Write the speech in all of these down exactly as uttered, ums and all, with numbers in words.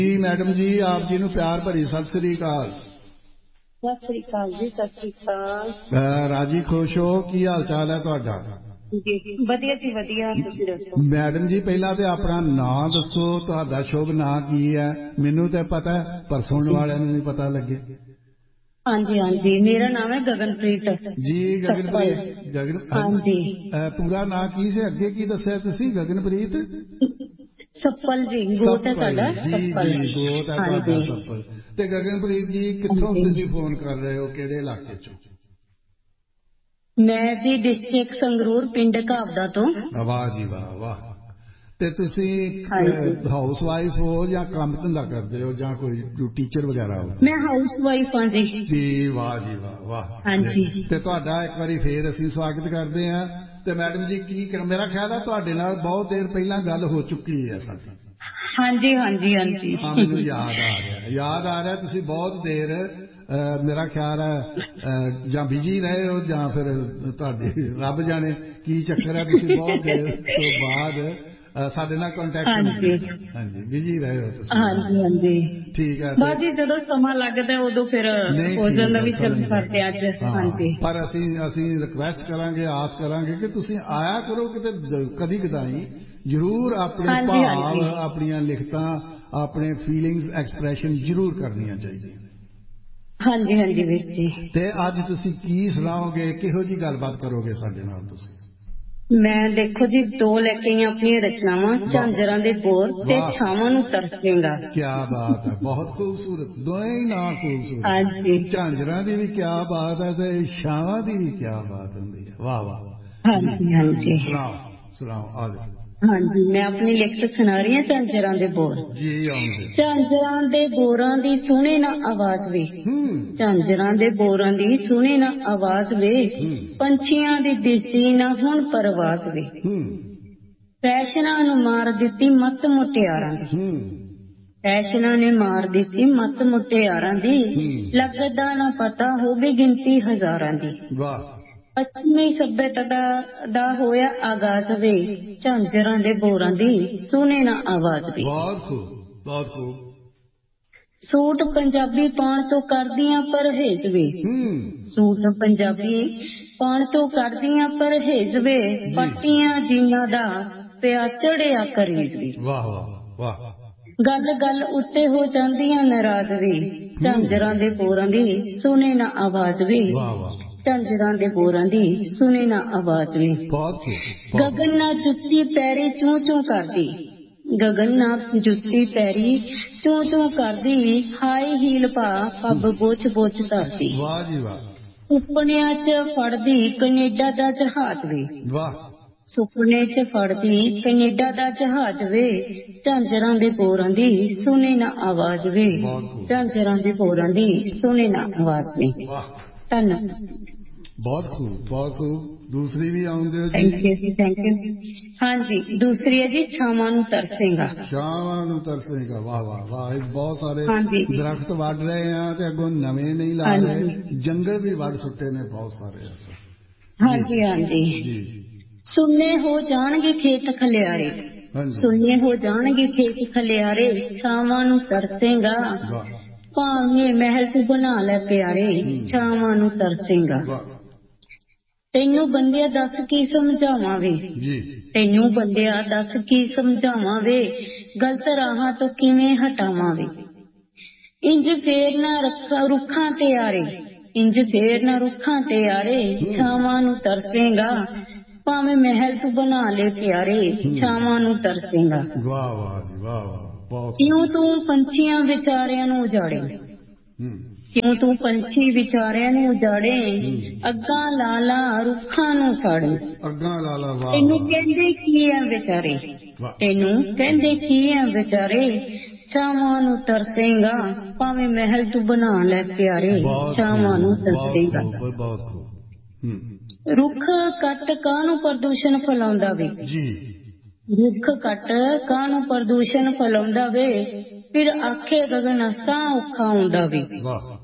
ਜੀ ਮੈਡਮ ਜੀ, ਆਪ ਜੀ ਨੂੰ ਪਿਆਰ ਭਰੀ ਸਤਿ ਸ੍ਰੀ ਅਕਾਲ। ਸਤਿ ਸ੍ਰੀ ਅਕਾਲ ਜੀ। ਸਤਿ ਸ੍ਰੀ ਅਕਾਲ। ਰਾਜੀ ਖੁਸ਼ ਹੋ? ਕੀ ਹਾਲ ਚਾਲ ਹੈ ਤੁਹਾਡਾ? ਜੀ ਵਧੀਆ ਜੀ ਵਧੀਆ, ਤੁਸੀਂ ਦੱਸੋ? ਮੈਡਮ ਜੀ ਪਹਿਲਾਂ ਤੇ ਆਪਣਾ ਨਾਂ ਦੱਸੋ, ਤੁਹਾਡਾ ਸ਼ੁਭ ਨਾਂ ਕੀ ਹੈ? ਮੈਨੂੰ ਤੇ ਪਤਾ ਪਰ ਸੁਣਨ ਵਾਲਿਆਂ ਨੂੰ ਨਹੀਂ ਪਤਾ ਲੱਗੇ। ਹਾਂਜੀ ਹਾਂਜੀ, ਮੇਰਾ ਨਾਮ ਹੈ ਗਗਨਪ੍ਰੀਤ ਜੀ। ਗਗਨਪ੍ਰੀਤ ਗਗਨ ਹਾਂਜੀ। ਪੂਰਾ ਨਾਂ ਕੀ ਸੀ? ਅੱਗੇ ਕੀ ਦੱਸਿਆ ਤੁਸੀਂ? ਗਗਨਪ੍ਰੀਤ ਸੱਪਲ ਜੀ, ਗੋਤ ਹੈ ਸੱਪਲ। ਸਾਡਾ ਜੀ ਸੱਪਲ। ਜੀ, ਗੋਤ ਹੈ ਤੁਹਾਡਾ ਹਾਂਜੀ ਸੱਪਲ। ਤੇ ਗਗਨਪ੍ਰੀਤ ਜੀ ਕਿੱਥੋਂ ਤੁਸੀਂ ਫੋਨ ਕਰ ਰਹੇ ਹੋ, ਕਿਹੜੇ ਇਲਾਕੇ ਚੋਂ? ਮੈਂ ਜੀ ਡਿਸਟ੍ਰਿਕਟ ਸੰਗਰੂਰ, ਪਿੰਡ ਘਾਬਦਾ ਤੋਂ। ਵਾਹ ਜੀ ਵਾਹ ਵਾਹ। ਤੇ ਤੁਸੀਂ ਹਾਂਜੀ। ਹਾਊਸ ਵਾਈਫ ਹੋ ਜਾਂ ਕੰਮ ਧੰਦਾ ਕਰਦੇ ਹੋ ਜਾਂ ਕੋਈ ਟੀਚਰ ਵਗੈਰਾ ਹੋ? ਮੈਂ ਹਾਊਸ ਵਾਈਫ ਹਾਂ ਜੀ। ਜੀ ਵਾਹ ਜੀ ਵਾਹ ਵਾਹ। ਹਾਂਜੀ। ਤੇ ਤੁਹਾਡਾ ਇੱਕ ਵਾਰੀ ਫੇਰ ਅਸੀਂ ਸਵਾਗਤ ਕਰਦੇ ਹਾਂ। ਤੇ ਮੈਡਮ ਜੀ ਕੀ, ਮੇਰਾ ਖਿਆਲ ਹੈ ਤੁਹਾਡੇ ਨਾਲ ਬਹੁਤ ਦੇਰ ਪਹਿਲਾਂ ਗੱਲ ਹੋ ਚੁੱਕੀ ਹੈ ਸਾਡੀ। ਹਾਂਜੀ ਹਾਂਜੀ ਹਾਂਜੀ। ਹਾਂ, ਮੈਨੂੰ ਯਾਦ ਆ ਰਿਹਾ ਯਾਦ ਆ ਰਿਹਾ ਤੁਸੀਂ ਬਹੁਤ ਦੇਰ ਮੇਰਾ ਖਿਆਲ ਹੈ ਜਾਂ ਬਿਜੀ ਰਹੇ ਹੋ ਜਾਂ ਫਿਰ ਤੁਹਾਡੀ ਰੱਬ ਜਾਣੇ ਕੀ ਚੱਕਰ ਹੈ, ਤੁਸੀਂ ਬਹੁਤ ਦੇਰ ਤੋਂ ਬਾਅਦ ਸਾਡੇ ਨਾਲ ਕੰਟੈਕਟ ਨਹੀਂ ਕੀਤਾ। ਹਾਂਜੀ, ਬਿਜੀ ਰਹੇ ਹੋ ਤੁਸੀਂ। ਹਾਂਜੀ ਹਾਂਜੀ, ਠੀਕ ਹੈ। ਬਸ ਜੀ ਜਦੋਂ ਸਮਾਂ ਲੱਗਦਾ ਉਦੋਂ ਫਿਰ ਹੋ ਜਾਂਦਾ ਵੀ ਚਲੋ ਕਰਦੇ ਅੱਜ। ਹਾਂਜੀ, ਪਰ ਅਸੀਂ ਅਸੀਂ ਰਿਕੁਐਸਟ ਕਰਾਂਗੇ, ਆਸ ਕਰਾਂਗੇ ਕਿ ਤੁਸੀਂ ਆਇਆ ਕਰੋ ਕਿਤੇ ਕਦੀ ਕਦਾਈ ਜ਼ਰੂਰ। ਆਪਣੇ ਭਾਵ, ਆਪਣੀਆਂ ਲਿਖਤਾਂ, ਆਪਣੇ ਫੀਲਿੰਗਸ ਐਕਸਪ੍ਰੈਸ਼ਨ ਜ਼ਰੂਰ ਕਰਨੀਆਂ ਚਾਹੀਦੀਆਂ ਨੇ। ਹਾਂਜੀ ਹਾਂਜੀ ਵੀਰ ਜੀ। ਤੇ ਅੱਜ ਤੁਸੀਂ ਕੀ ਸੁਣਾਓਗੇ, ਕਿਹੋ ਜੀ ਗੱਲਬਾਤ ਕਰੋਗੇ ਸਾਡੇ ਨਾਲ ਤੁਸੀਂ? ਮੈਂ ਦੇਖੋ ਜੀ ਦੋ ਲੈ ਕੇ ਆਈ ਆਪਣੀਆਂ ਰਚਨਾਵਾਂ, ਝਾਂਜਰਾਂ ਦੇ ਬੋਰ ਤੇ ਛਾਵਾਂ ਨੂੰ ਤਰਸੇਂਗਾ। ਕੀ ਬਾਤ ਹੈ, ਬਹੁਤ ਖੂਬਸੂਰਤ, ਦੋਵੇਂ ਹੀ ਨਾਂ ਖੂਬਸੂਰਤ। ਹਾਂਜੀ, ਝਾਂਜਰਾਂ ਦੀ ਵੀ ਕੀ ਬਾਤ ਹੈ ਤੇ ਛਾਵਾਂ ਦੀ ਵੀ ਕੀ ਬਾਤ ਹੁੰਦੀ ਹੈ। ਵਾਹ ਵਾਹ। ਹਾਂਜੀ ਹਾਂਜੀ, ਸੁਣਾਓ ਸੁਣਾਓ, ਆ ਜਾਓ। ਹਾਂਜੀ, ਮੈਂ ਆਪਣੀ ਲਿਖਤ ਸੁਣਾ ਰਹੀ ਹਾਂ, ਝਾਂਜਰਾਂ ਦੇ ਬੋਰ। ਜੀ ਆਉਂਦੇ। ਝਾਂਜਰਾਂ ਦੇ ਬੋਰਾਂ ਦੀ ਸੁਣੇ ਨਾ ਆਵਾਜ਼ ਵੇ, ਝਾਂਜਰਾਂ ਦੇ ਬੋਰਾਂ ਦੀ ਸੁਣੇ ਨਾ ਆਵਾਜ਼ ਵੇ, ਪੰਛੀਆਂ ਦੀ ਦਿਸਦੀ ਨਾ ਹੁਣ ਪਰਵਾਜ਼ ਵੇ, ਫੈਸ਼ਨਾਂ ਨੂੰ ਮਾਰ ਦਿੱਤੀ ਮੱਤ ਮੁਟਿਆਰਾਂ ਦੀ, ਫੈਸ਼ਨਾਂ ਨੇ ਮਾਰ ਦਿੱਤੀ ਮੱਤ ਮੁਟਿਆਰਾਂ ਦੀ, ਲੱਗਦਾ ਨਾ ਪਤਾ ਹੋਵੇ ਗਿਣਤੀ ਹਜ਼ਾਰਾਂ ਦੀ। ਵਾਹ। ਪੱਛਮੀ ਸੱਭਿਅਤਾ ਦਾ, ਦਾ ਹੋਇਆ ਆਗਾਜ਼ ਵੇ, ਝਾਂਜਰਾਂ ਦੇ ਬੋਰਾਂ ਦੀ ਸੁਣੇ ਨਾ ਆਵਾਜ਼ ਵੇ। ਬਹੁਤ ਖੂਬ ਬਹੁਤ ਖੂਬ। ਸੂਟ ਪੰਜਾਬੀ ਪਾਉਣ ਤੋਂ ਕਰਦੀਆਂ ਪਰਹੇਜ਼ ਵੇ, ਸੂਟ ਪੰਜਾਬੀ ਪਾਉਣ ਤੋਂ ਕਰਦੀਆਂ ਪਰਹੇਜ਼ ਵੇ, ਪੱਟੀਆਂ ਜੀਨਾਂ ਦਾ ਪਿਆ ਚੜਿਆ ਕਰੀਜ਼ ਵੇ। ਵਾਹ ਵਾਹ ਵਾਹ। ਗੱਲ ਗੱਲ ਉੱਤੇ ਹੋ ਜਾਂਦੀਆਂ ਨਾਰਾਜ਼ ਵੇ, ਝਾਂਜਰਾਂ ਦੇ ਬੋਰਾਂ ਦੀ ਸੁਣੇ ਨਾ ਆਵਾਜ਼ ਵੇ, ਝਾਂਜਰਾਂ ਦੇ ਬੋਰਾਂ ਦੀ ਸੁਣੇ ਨਾ ਆਵਾਜ਼ ਵੇ। ਗਗਨ ਨਾ ਜੁੱਤੀ ਪੈਰੀ ਚੂੰ ਚੂੰ ਕਰਦੀ, ਗਗਨ ਨਾ ਜੁੱਤੀ ਪੈਰੀ ਚੂੰ ਚੂੰ ਕਰਦੀ, ਹਾਈ ਹੀਲ ਪਾ ਪੱਬ ਬੋਚ ਬੋਚ ਧਰਦੀ। ਵਾਹ ਜੀ ਵਾਹ। ਸੁਪਨਿਆਂ ਚ ਫੜਦੀ ਕੈਨੇਡਾ ਦਾ ਜਹਾਜ਼ ਵੇ, ਵਾਹ। ਸੁਪਨੇ ਚ ਫੜਦੀ ਕੈਨੇਡਾ ਦਾ ਜਹਾਜ਼ ਵੇ, ਝਾਂਜਰਾਂ ਦੇ ਬੋਰਾਂ ਦੀ ਸੁਣੇ ਨਾ ਆਵਾਜ਼ ਵੇ, ਝਾਂਜਰਾਂ ਦੇ ਬੋਰਾਂ ਦੀ ਸੁਣੇ ਨਾ ਆਵਾਜ਼ ਵੇ। ਧੰਨਵਾਦ। ਬਹੁਤ ਖੂਬ ਬਹੁਤ ਖੂਬ। ਦੂਸਰੀ ਵੀ ਆਉਂਦੇ ਹੋ ਜੀ? ਥੈਂਕ ਯੂ ਜੀ, ਥੈਂਕ ਯੂ। ਹਾਂਜੀ, ਦੂਸਰੀ ਹੈ ਜੀ ਛਾਵਾਂ ਨੂੰ ਤਰਸੇਂਗਾ। ਛਾਵਾਂ ਨੂੰ ਤਰਸੇਂਗਾ, ਵਾਹ ਵਾਹ ਵਾਹ। ਬਹੁਤ ਸਾਰੇ ਹਾਂਜੀ ਦਰਖਤ ਵੱਢ ਰਹੇ ਆ ਤੇ ਅੱਗੋਂ ਨਵੇਂ ਨਹੀਂ ਲਾ ਰਹੇ, ਜੰਗਲ ਵੀ ਵੱਢ ਸੁੱਟੇ ਨੇ ਬਹੁਤ ਸਾਰੇ। ਹਾਂਜੀ ਹਾਂਜੀ। ਸੁੰਨੇ ਹੋ ਜਾਣਗੇ ਖੇਤ ਖਲਿਆਰੇ, ਸੁੰਨੇ ਹੋ ਜਾਣਗੇ ਖੇਤ ਖਲਿਆਰੇ, ਛਾਵਾਂ ਨੂੰ ਤਰਸੇਂਗਾ, ਭਾਵੇਂ ਮਹਿਲ ਤੂੰ ਬਣਾ ਲੈ ਪਿਆਰੇ, ਛਾਵਾਂ ਨੂੰ ਤਰਸੇਂਗਾ। ਤੈਨੂੰ ਬੰਦਿਆ ਦੱਸ ਕੀ ਸਮਝਾਵਾਂ ਵੇ, ਤੈਨੂੰ ਬੰਦਿਆ ਦੱਸ ਕੀ ਸਮਝਾਵਾਂ ਵੇ, ਗਲਤ ਰਾਹਾਂ ਤੋਂ ਕਿਵੇਂ ਹਟਾਵਾਂ ਵੇ। ਇੰਜ ਫੇਰ ਨਾ ਰੱਖਾਂ ਰੁੱਖਾਂ ਤੇ ਆਰੇ, ਇੰਜ ਫੇਰ ਨਾ ਰੁੱਖਾਂ ਤੇ ਆਰੇ, ਛਾਵਾਂ ਨੂੰ ਤਰਸੇਂਗਾ, ਭਾਵੇਂ ਮਹਿਲ ਤੂੰ ਬਣਾ ਲੈ ਪਿਆਰੇ, ਛਾਵਾਂ ਨੂੰ ਤਰਸੇਂਗਾ। ਵਾਹ ਵਾਹ ਜੀ ਵਾਹ ਵਾਹ। ਕਿਉਂ ਤੂੰ ਪੰਛੀਆਂ ਵਿਚਾਰਿਆਂ ਨੂੰ ਉਜਾੜੇ, ਕਿਉਂ ਤੂੰ ਪੰਛੀ ਵਿਚਾਰਿਆਂ ਨੂੰ ਉਜਾੜੇ, ਅੱਗਾਂ ਲਾ ਲਾ ਰੁੱਖਾਂ ਨੂੰ ਸਾੜੇ, ਅੱਗਾਂ ਲਾ ਲਾ। ਵਾਹ। ਤੈਨੂੰ ਕਹਿੰਦੇ ਕੀ ਆ ਵਿਚਾਰੇ, ਤੈਨੂੰ ਕਹਿੰਦੇ ਕੀ ਆ ਵਿਚਾਰੇ, ਛਾਵਾਂ ਨੂੰ ਤਰਸੇਂਗਾ, ਭਾਵੇਂ ਮਹਿਲ ਤੂੰ ਬਣਾ ਲੈ ਪਿਆਰੇ, ਛਾਵਾਂ ਨੂੰ ਤਰਸੇਂਗਾ। ਬਹੁਤ ਖੂਬ। ਰੁੱਖ ਕੱਟ ਕਾਹਨੂੰ ਪ੍ਰਦੂਸ਼ਣ ਫੈਲਾਉਂਦਾ ਵੇ, ਰੁੱਖ ਕੱਟ ਕਾਹਨੂੰ ਪ੍ਰਦੂਸ਼ਣ ਫੈਲਾਉਂਦਾ ਵੇ, ਫਿਰ ਆਖੇ ਗਗਨ ਸਾਹ ਔਖਾ ਆਉਂਦਾ ਵੇ।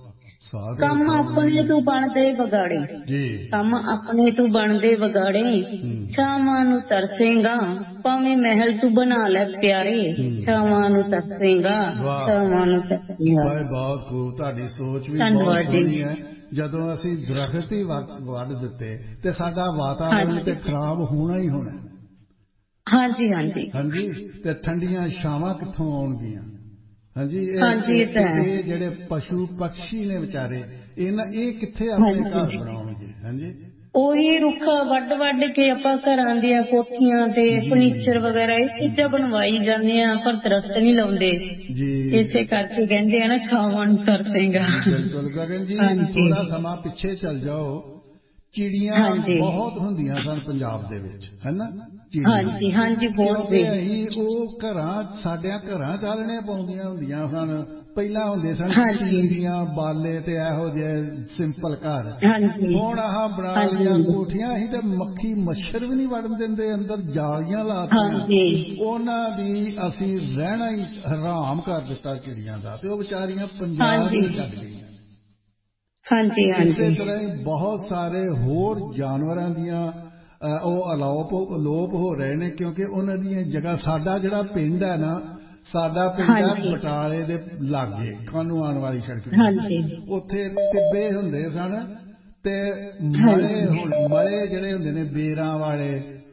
ਕੰਮ ਆਪਣੇ ਤੋਂ ਬਣਦੇ ਵਿਗਾੜੇ, ਕੰਮ ਆਪਣੇ ਤੋਂ ਬਣਦੇ ਵਿਗਾੜੇ, ਛਾਵਾਂ ਨੂੰ ਤਰਸੇਗਾ ਭਾਵੇਂ ਮਹਿਲ ਤੂੰ ਬਣਾ ਲੈ ਪਿਆਰੇ, ਛਾਵਾਂ ਨੂੰ ਤਰਸੇਗਾ ਛਾਵਾਂ ਨੂੰ ਤਰਸੇਗਾ। ਬਹੁਤ ਖੂਬ, ਤੁਹਾਡੀ ਸੋਚ ਵੀ ਬਹੁਤ ਸੋਹਣੀ ਹੈ। ਜਦੋਂ ਅਸੀਂ ਦਰਖਤ ਹੀ ਵੱਢ ਦਿੱਤੇ ਤੇ ਸਾਡਾ ਵਾਤਾਵਰਨ ਤੇ ਖਰਾਬ ਹੋਣਾ ਹੀ ਹੋਣਾ। ਹਾਂਜੀ ਹਾਂਜੀ ਹਾਂਜੀ, ਤੇ ਠੰਡੀਆਂ ਛਾਵਾਂ ਕਿੱਥੋਂ ਆਉਣਗੀਆਂ? ਹਾਂਜੀ, ਇਹ ਜਿਹੜੇ ਪਸ਼ੂ ਪਕਸ਼ੀ ਨੇ ਵਿਚਾਰੇ, ਇਹਨਾਂ ਇਹ ਕਿੱਥੇ ਆਪਣੇ ਘਰ ਬਣਾਉਣਗੇ? ਹਾਂਜੀ, ਉਹੀ ਰੁੱਖ ਵੱਢ ਵੱਢ ਕੇ ਆਪਾਂ ਘਰਾਂ ਦੀਆਂ ਕੋਠੀਆਂ ਤੇ ਫਰਨੀਚਰ ਵਗੈਰਾ ਇਹ ਚੀਜ਼ਾਂ ਬਣਵਾਈ ਜਾਂਦੇ ਆ, ਪਰ ਦਰਖਤ ਨਹੀਂ ਲਾਉਂਦੇ ਜੀ। ਇਸੇ ਕਰਕੇ ਕਹਿੰਦੇ ਆ ਨਾ ਛਾਵਾਂ ਨੂੰ ਤਰਸੇਗਾ। ਬਿਲਕੁਲ ਗਗਨ ਜੀ, ਥੋੜਾ ਸਮਾਂ ਪਿੱਛੇ ਚੱਲ ਜਾਓ, ਚਿੜੀਆਂ ਬਹੁਤ ਹੁੰਦੀਆਂ ਸਨ ਪੰਜਾਬ ਦੇ ਵਿੱਚ, ਹੈ ਨਾ? ਹਾਂਜੀ ਹਾਂਜੀ, ਬਹੁਤ ਅਸੀਂ ਉਹ ਘਰਾਂ ਸਾਡਿਆਂ ਘਰਾਂ ਚਾਲਣੇ ਪਾਉਂਦੀਆਂ ਹੁੰਦੀਆਂ ਸਨ। ਪਹਿਲਾਂ ਹੁੰਦੇ ਸਨ ਟੀਵੀਆਂ ਬਾਲੇ ਤੇ ਇਹੋ ਜਿਹੇ ਸਿੰਪਲ ਘਰ। ਹੁਣ ਆਹ ਬਣਾ ਲਈਆਂ ਕੋਠੀਆਂ, ਅਸੀਂ ਤੇ ਮੱਖੀ ਮੱਛਰ ਵੀ ਨਹੀਂ ਵੜਨ ਦਿੰਦੇ ਅੰਦਰ, ਜਾਲੀਆਂ ਲਾਤੀਆਂ ਉਹਨਾਂ ਦੀ। ਅਸੀਂ ਰਹਿਣਾ ਹੀ ਹਰਾਮ ਕਰ ਦਿੱਤਾ ਚਿੜੀਆਂ ਦਾ, ਤੇ ਉਹ ਵਿਚਾਰੀਆਂ ਪੰਜਾਬ ਹੀ ਛੱਡ ਗਈਆਂ। ਹਾਂਜੀ ਹਾਂਜੀ, ਇਸੇ ਤਰ੍ਹਾਂ ਹੀ ਬਹੁਤ ਸਾਰੇ ਹੋਰ ਜਾਨਵਰਾਂ ਦੀਆਂ ਉਹ ਅਲੋਪ ਅਲੋਪ ਹੋ ਰਹੇ ਨੇ, ਕਿਉਂਕਿ ਉਹਨਾਂ ਦੀਆਂ ਜਗ੍ਹਾ। ਸਾਡਾ ਜਿਹੜਾ ਪਿੰਡ ਹੈ ਨਾ, ਸਾਡਾ ਪਿੰਡ ਹੈ ਬਟਾਲੇ ਦੇ ਲਾਗੇ, ਕਾਨੂੰ ਆਉਣ ਵਾਲੀ ਸੜਕ, ਉੱਥੇ ਟਿੱਬੇ ਹੁੰਦੇ ਸਨ ਤੇ ਮਲੇ, ਹੁਣ ਮਲੇ ਜਿਹੜੇ ਹੁੰਦੇ ਨੇ ਬੇਰਾਂ ਵਾਲੇ,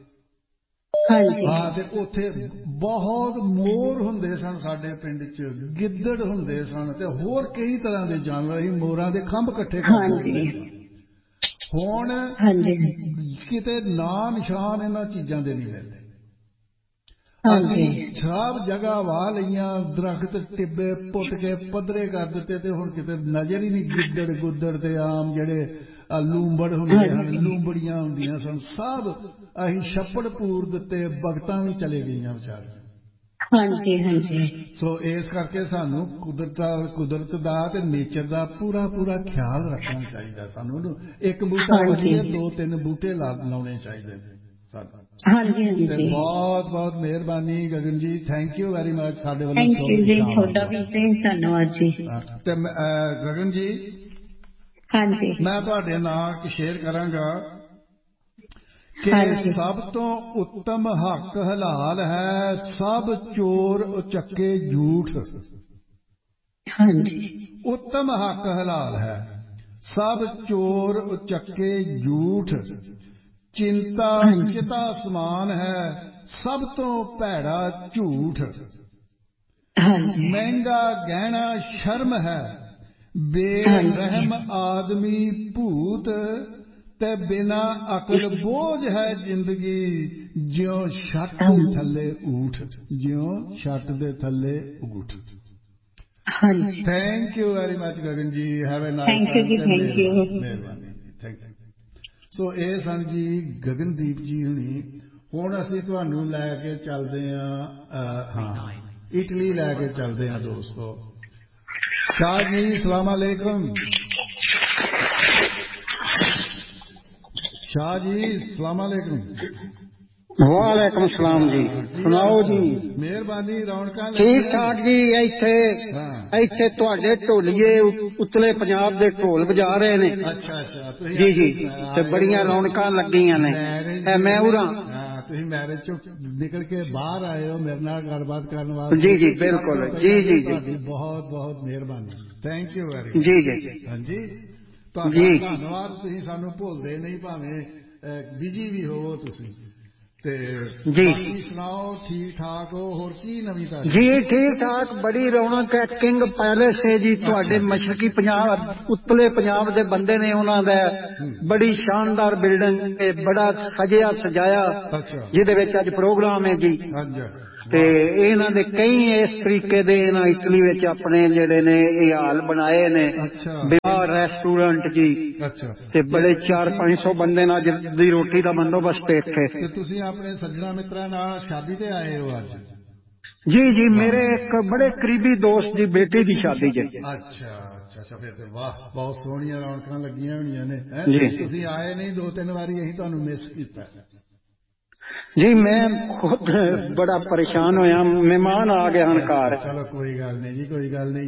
ਹਾਂ, ਤੇ ਉੱਥੇ ਬਹੁਤ ਮੋਰ ਹੁੰਦੇ ਸਨ ਸਾਡੇ ਪਿੰਡ ਚ, ਗਿੱਦੜ ਹੁੰਦੇ ਸਨ ਤੇ ਹੋਰ ਕਈ ਤਰ੍ਹਾਂ ਦੇ ਜਾਨਵਰ। ਅਸੀਂ ਮੋਰਾਂ ਦੇ ਖੰਭ ਇਕੱਠੇ ਕਰਦੇ ਹੁੰਦੇ ਸਨ। ਹੁਣ ਕਿਤੇ ਨਾਂ ਨਿਸ਼ਾਨ ਇਹਨਾਂ ਚੀਜ਼ਾਂ ਦੇ ਨਹੀਂ ਮਿਲਦੇ। ਅਸੀਂ ਸਭ ਜਗ੍ਹਾ ਵਾਹ ਲਈਆਂ, ਦਰਖਤ ਟਿੱਬੇ ਪੁੱਟ ਕੇ ਪੱਧਰੇ ਕਰ ਦਿੱਤੇ, ਤੇ ਹੁਣ ਕਿਤੇ ਨਜ਼ਰ ਹੀ ਨਹੀਂ। ਗਿੱਦੜ ਗੁੱਦੜ ਤੇ ਆਮ ਜਿਹੜੇ ਲੂੰਬੜ ਹੁੰਦੇ ਹਨ, ਲੂੰਬੜੀਆਂ ਹੁੰਦੀਆਂ ਸਨ, ਸਭ ਅਸੀਂ ਛੱਪੜ ਪੂਰ ਦਿੱਤੇ, ਬਗਤਾਂ ਵੀ ਚਲੇ ਗਈਆਂ ਵਿਚਾਰੀਆਂ। ਹਾਂਜੀ ਹਾਂਜੀ, ਸੋ ਇਸ ਕਰਕੇ ਸਾਨੂੰ ਕੁਦਰਤ ਕੁਦਰਤ ਦਾ ਤੇ ਨੇਚਰ ਦਾ ਪੂਰਾ ਪੂਰਾ ਖਿਆਲ ਰੱਖਣਾ ਚਾਹੀਦਾ। ਸਾਨੂੰ ਉਹਨੂੰ ਇੱਕ ਬੂਟਾ ਵੱਢੀਏ, ਦੋ ਤਿੰਨ ਬੂਟੇ ਲਾਉਣੇ ਚਾਹੀਦੇ ਸਾਨੂੰ। ਹਾਂਜੀ ਹਾਂਜੀ, ਤੇ ਬਹੁਤ ਬਹੁਤ ਮਿਹਰਬਾਨੀ ਗਗਨ ਜੀ, ਥੈਂਕ ਯੂ ਵੈਰੀ ਮਚ। ਸਾਡੇ ਵੱਲੋਂ ਤੁਹਾਡਾ ਵੀ ਧੰਨਵਾਦ ਜੀ। ਤੇ ਗਗਨ ਜੀ, ਹਾਂਜੀ, ਮੈਂ ਤੁਹਾਡੇ ਨਾਲ ਸ਼ੇਅਰ ਕਰਾਂਗਾ ਕਿ ਸਭ ਤੋਂ ਉੱਤਮ ਹੱਕ ਹਲਾਲ ਹੈ, ਸਭ ਚੋਰ ਉਚੱਕੇ ਝੂਠ। ਹਾਂਜੀ, ਉੱਤਮ ਹੱਕ ਹਲਾਲ ਹੈ, ਸਭ ਚੋਰ ਉਚੱਕੇ ਝੂਠ। ਚਿੰਤਾ ਚਿਤਾ ਸਮਾਨ ਹੈ, ਸਭ ਤੋਂ ਭੈੜਾ ਝੂਠ। ਮਹਿੰਗਾ ਗਹਿਣਾ ਸ਼ਰਮ ਹੈ, ਬੇਰਹਿਮ ਆਦਮੀ ਭੂਤ। ਤੇ ਬਿਨਾ ਅਕਲ ਬੋਝ ਹੈ ਜ਼ਿੰਦਗੀ, ਜਿਉਂ ਛੱਟ ਦੇ ਥੱਲੇ ਊਠ, ਜਿਉਂ ਛੱਟ ਦੇ ਥੱਲੇ ਊਠ। ਹਾਂਜੀ, thank you very much Gagan ਜੀ, ਹੈਵ ਅ ਨਾਈਸ ਟਾਈਮ। ਮਿਹਰਬਾਨੀ ਜੀ, ਥੈਂਕ ਯੂ। ਸੋ ਇਹ ਸਨ ਜੀ ਗਗਨਦੀਪ ਜੀ ਹੁਣੀ। ਹੁਣ ਅਸੀਂ ਤੁਹਾਨੂੰ ਲੈ ਕੇ ਚੱਲਦੇ ਹਾਂ, ਹਾਂ, ਇਟਲੀ ਲੈ ਕੇ ਚੱਲਦੇ ਹਾਂ ਦੋਸਤੋ। ਸ਼ਾਹ ਜੀ ਸਲਾਮ ਅਲੈਕੁਮ। शाह जी सलाम अलैकुम। वालेकुम सलाम जी, सुनाओ जी। मेहरबानी, रौनकां ठीक ठाक जी। ਇੱਥੇ ਇੱਥੇ ਤੁਹਾਡੇ ਢੋਲੀਏ ਉਤਲੇ ਪੰਜਾਬ ਦੇ ਢੋਲ ਵਜਾ ਰਹੇ ਨੇ। ਅੱਛਾ ਅੱਛਾ, ਜੀ ਜੀ, ਤੇ ਬੜੀਆਂ ਰੌਣਕਾਂ ਲੱਗੀਆਂ ਨੇ। ਮੈਂ ਉਰਾਂ ਹਾਂ, ਤੁਸੀਂ ਮੈਰਿਜ ਚੋਂ ਨਿਕਲ ਕੇ ਬਾਹਰ ਆਏ ਹੋ ਮੇਰੇ ਨਾਲ ਗੱਲਬਾਤ ਕਰਨ ਵਾਸਤੇ। ਜੀ ਜੀ ਬਿਲਕੁਲ, ਜੀ ਜੀ ਜੀ, ਤੁਹਾਡੀ ਬਹੁਤ ਬਹੁਤ ਮਿਹਰਬਾਨੀ, ਥੈਂਕ ਯੂ ਵੈਰੀ ਮਚ। ਜੀ ਜੀ ਹਾਂਜੀ, ਤੁਹਾਡਾ ਧੰਨਵਾਦ। ਤੁਸੀਂ ਸਾਨੂੰ ਭੁੱਲਦੇ ਨਹੀਂ, ਭਾਵੇਂ ਬਿਜੀ ਵੀ ਹੋਵੋ ਤੁਸੀਂ। ਤੇ ਬਾਕੀ ਸੁਣਾਓ, ਠੀਕ ਠਾਕ ਹੋ? ਹੋਰ ਕੀ ਨਵੀਂ ਤਾਜ਼ੀ? ਜੀ ਠੀਕ ਠਾਕ, ਬੜੀ ਰੌਣਕ ਹੈ। ਕਿੰਗ ਪੈਲੇਸ ਹੈ ਜੀ, ਤੁਹਾਡੇ ਮਸ਼ਰਕੀ ਪੰਜਾਬ ਉੱਤਲੇ ਪੰਜਾਬ ਦੇ ਬੰਦੇ ਨੇ, ਉਹਨਾਂ ਦਾ ਬੜੀ ਸ਼ਾਨਦਾਰ ਬਿਲਡਿੰਗ, ਬੜਾ ਸਜਿਆ ਸਜਾਇਆ, ਜਿਹਦੇ ਵਿੱਚ ਅੱਜ ਪ੍ਰੋਗਰਾਮ ਹੈ ਜੀ। ਤੇ ਇਹਨਾਂ ਦੇ ਕਈ ਇਸ ਤਰੀਕੇ ਦੇ ਇਹਨਾਂ ਇਟਲੀ ਵਿੱਚ ਆਪਣੇ ਜਿਹੜੇ ਨੇ ਇਹ ਹਾਲ ਬਣਾਏ ਨੇ, ਬਿਹਾਰ ਰੈਸਟੋਰੈਂਟ ਜੀ। ਤੇ ਬੜੇ ਚਾਰ ਪੰਜ ਸੌ ਬੰਦੇ ਨਾਲ ਦੀ ਰੋਟੀ ਦਾ ਬੰਦੋਬਸਤ ਇੱਥੇ। ਤੇ ਤੁਸੀਂ ਆਪਣੇ ਸੱਜਣਾ ਮਿੱਤਰਾਂ ਨਾਲ ਸ਼ਾਦੀ ਤੇ ਆਏ ਹੋ ਅੱਜ? ਜੀ ਜੀ, ਮੇਰੇ ਇੱਕ ਬੜੇ ਕਰੀਬੀ ਦੋਸਤ ਦੀ ਬੇਟੀ ਦੀ ਸ਼ਾਦੀ ਜੀ। ਅੱਛਾ ਅੱਛਾ ਅੱਛਾ, ਫਿਰ ਤੇ ਵਾਹ, ਬਹੁਤ ਸੋਹਣੀਆਂ ਰੌਣਕਾਂ ਲੱਗੀਆਂ ਹੋਣੀਆਂ ਨੇ। ਤੁਸੀਂ ਆਏ ਨਹੀਂ, ਦੋ ਤਿੰਨ ਵਾਰੀ ਅਸੀਂ ਤੁਹਾਨੂੰ ਮਿਸ ਕੀਤਾ ਜੀ। ਮੈਂ ਖੁਦ ਬੜਾ ਪਰੇਸ਼ਾਨ ਹੋਇਆ, ਮਹਿਮਾਨ ਆ ਗਏ ਹਨ ਘਰ। ਚਲੋ ਕੋਈ ਗੱਲ ਨਹੀਂ ਜੀ, ਕੋਈ ਗੱਲ ਨਹੀਂ।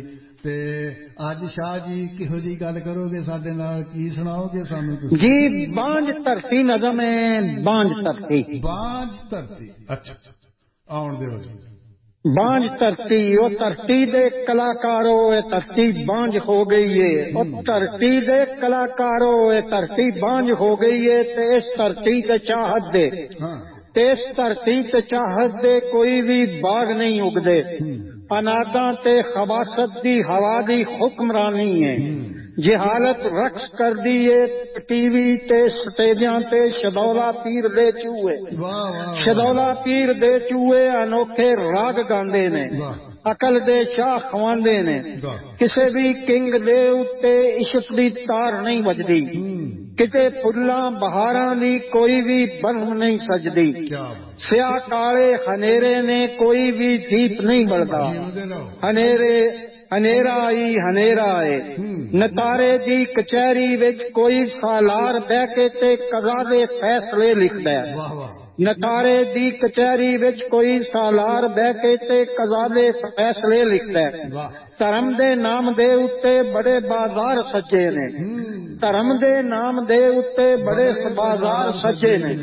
ਤੇ ਅੱਜ ਸ਼ਾਹ ਜੀ ਕਿਹੋ ਜਿਹੀ ਗੱਲ ਕਰੋਗੇ ਸਾਡੇ ਨਾਲ, ਕੀ ਸੁਣਾਓਗੇ ਸਾਨੂੰ ਤੁਸੀਂ? ਜੀ ਬਾਂਝ ਧਰਤੀ ਨਜ਼ਮ ਹੈ, ਬਾਂਝ ਧਰਤੀ, ਬਾਂਝ ਧਰਤੀ। ਅੱਛਾ ਆਉਣ ਦਿਓ ਜੀ। ਬਾਂਝ ਧਰਤੀ, ਉਹ ਧਰਤੀ ਦੇ ਕਲਾਕਾਰੋ ਇਹ ਧਰਤੀ ਬਾਂਝ ਹੋ ਗਈ ਏ, ਉਹ ਧਰਤੀ ਦੇ ਕਲਾਕਾਰੋ ਇਹ ਧਰਤੀ ਬਾਂਝ ਹੋ ਗਈ ਏ, ਤੇ ਇਸ ਧਰਤੀ ਤੇ ਚਾਹਤ ਦੇ ਤੇ ਇਸ ਧਰਤੀ ਤੇ ਚਾਹਤ ਦੇ ਕੋਈ ਵੀ ਬਾਗ ਨਹੀਂ ਉਗਦੇ। ਅਨਾਦਾਂ ਤੇ ਖਬਾਸਤ ਦੀ ਹਵਾ ਦੀ ਹੁਕਮਰਾਨੀ ਹੈ। ਜਹਾਲਤ ਰਕਸ ਕਰਦੀ ਏ ਟੀਵੀ ਤੇ ਸਟੇਜਾਂ ਤੇ ਸ਼ਦੌਲਾ ਪੀਰ ਦੇ ਚੂਹੇ, ਸ਼ਦੌਲਾ ਪੀਰ ਦੇ ਚੂਹੇ ਅਨੋਖੇ ਰਾਗ ਗਾਉਂਦੇ ਨੇ, ਅਕਲ ਦੇ ਸ਼ਾਹ ਖਵਾਉਂਦੇ ਨੇ। ਕਿਸੇ ਵੀ ਕਿੰਗ ਦੇ ਉੱਤੇ ਇਸ਼ਕ ਦੀ ਤਾਰ ਨਹੀਂ ਵੱਜਦੀ, ਕਿਤੇ ਫੁੱਲਾਂ ਬਹਾਰਾਂ ਦੀ ਕੋਈ ਵੀ ਬੰਮ ਨਹੀਂ ਸਜਦੀ, ਸਿਆਹ ਕਾਲੇ ਹਨੇਰੇ ਨੇ ਕੋਈ ਵੀ ਦੀਪ ਨਹੀਂ ਬਲਦਾ। ਹਨੇਰੇ ਹਨੇਰਾ ਹੀ ਹਨੇਰਾ ਏ, ਨਤਾਰੇ ਦੀ ਕਚਹਿਰੀ ਵਿੱਚ ਕੋਈ ਸਾਲਾਰ ਬਹਿ ਕੇ ਤੇ ਕਜ਼ਾ ਦੇ ਫੈਸਲੇ ਲਿਖਦਾ ਹੈ। ਨਤਾਰੇ ਦੀ ਕਚਹਿਰੀ ਵਿੱਚ ਕੋਈ ਸਾਲਾਰ ਬਹਿ ਕੇ ਤੇ ਕਜ਼ਾ ਦੇ ਫੈਸਲੇ ਲਿਖਦਾ ਹੈ। ਧਰਮ ਦੇ ਨਾਮ ਦੇ ਉੱਤੇ ਬੜੇ ਬਾਜ਼ਾਰ ਸੱਜੇ ਨੇ, ਧਰਮ ਦੇ ਨਾਮ ਦੇ ਉੱਤੇ ਬੜੇ ਬਾਜ਼ਾਰ ਸੱਜੇ ਨੇ,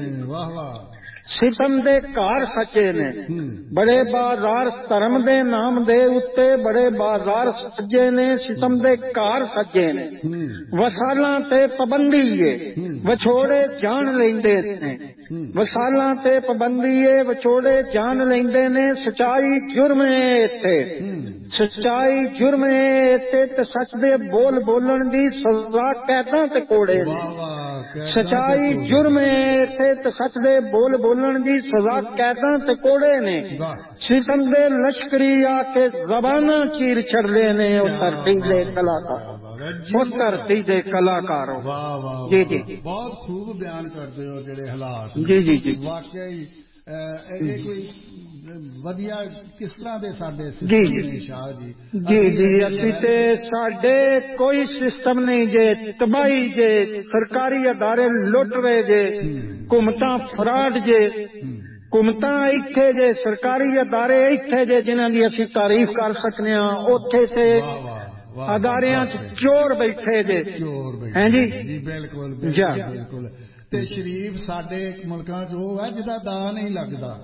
ਸਿਤਮ ਦੇ ਘਰ ਸੱਜੇ ਨੇ, ਬੜੇ ਬਾਜ਼ਾਰ। ਧਰਮ ਦੇ ਨਾਮ ਦੇ ਉੱਤੇ ਬੜੇ ਬਾਜ਼ਾਰ ਸੱਜੇ ਨੇ, ਸਿਤਮ ਦੇ ਘਰ ਸੱਜੇ ਨੇ। ਵਸਾਲਾਂ ਤੇ ਪਾਬੰਦੀ ਏ, ਵਿਛੋੜੇ ਜਾਣ ਲੈਂਦੇ ਨੇ, ਵਸਾਲਾਂ ਤੇ ਪਾਬੰਦੀ ਏ, ਵਿਛੋੜੇ ਜਾਣ ਲੈਂਦੇ ਨੇ। ਸਚਾਈ ਜੁਰਮ ਏ ਇੱਥੇ, ਸਚਾਈ ਜੁਰਮ ਏ ਇੱਥੇ, ਤੇ ਸੱਚ ਦੇ ਬੋਲ ਬੋਲਣ ਦੀ ਸਜ਼ਾ ਕੈਦਾਂ ਤੇ ਕੋੜੇ ਨੇ। ਸਚਾਈ ਜੁਰਮ ਏ ਇੱਥੇ, ਤੇ ਸੱਚ ਦੇ ਬੋਲ ਬੋਲਣ ਦੀ ਸਜ਼ਾ ਕੈਦਾਂ ਤੇ ਕੋੜੇ ਨੇ। ਸਿਤਮ ਦੇ ਲਸ਼ਕਰੀ ਆ ਕੇ ਜ਼ਬਾਨਾਂ ਚੀਰ ਛੱਡਦੇ ਨੇ, ਉਹ ਧਰਤੀ ਦੇ ਕਲਾਕਾਰ, ਉਹ ਧਰਤੀ ਦੇ ਕਲਾਕਾਰੋ। ਜੀ ਜੀ ਬਹੁਤ ਖੂਬ ਬਿਆਨ ਕਰਦੇ ਹੋ ਜਿਹੜੇ ਹਾਲਾਤ। ਜੀ ਜੀ ਜੀ ਵਾਕਿਆ ਹੀ ਇਹ ਕੋਈ ਵਧੀਆ ਕਿਸ ਤਰ੍ਹਾਂ ਦੇ ਸਾਡੇ ਜੀ ਜੀ ਸ਼ਾਹ ਜੀ? ਜੀ ਜੀ ਅਸੀਂ ਤੇ ਸਾਡੇ ਕੋਈ ਸਿਸਟਮ ਨਹੀਂ ਜੇ, ਤਬਾਹੀ ਜੇ, ਸਰਕਾਰੀ ਅਦਾਰੇ ਲੁੱਟ ਰਹੇ ਜੇ, ਹੁਕੂਮਤਾਂ ਫਰਾਡ ਜੇ, ਹੁਕੂਮਤਾਂ ਇੱਥੇ ਜੇ, ਸਰਕਾਰੀ ਅਦਾਰੇ ਇੱਥੇ ਜੇ ਜਿਨ੍ਹਾਂ ਦੀ ਅਸੀਂ ਤਾਰੀਫ ਕਰ ਸਕਦੇ ਹਾਂ, ਉੱਥੇ ਤੇ ਅਦਾਰਿਆਂ ਚ ਚੋਰ ਬੈਠੇ ਜੇ। ਹੈ ਜੀ ਜੀ ਬਿਲਕੁਲ ਬਿਲਕੁਲ। ਤੇ ਸ਼ਰੀਫ ਸਾਡੇ ਮੁਲਕਾਂ ਚ ਉਹ ਹੈ ਜਿਹਦਾ ਦਾ ਨਹੀਂ ਲੱਗਦਾ।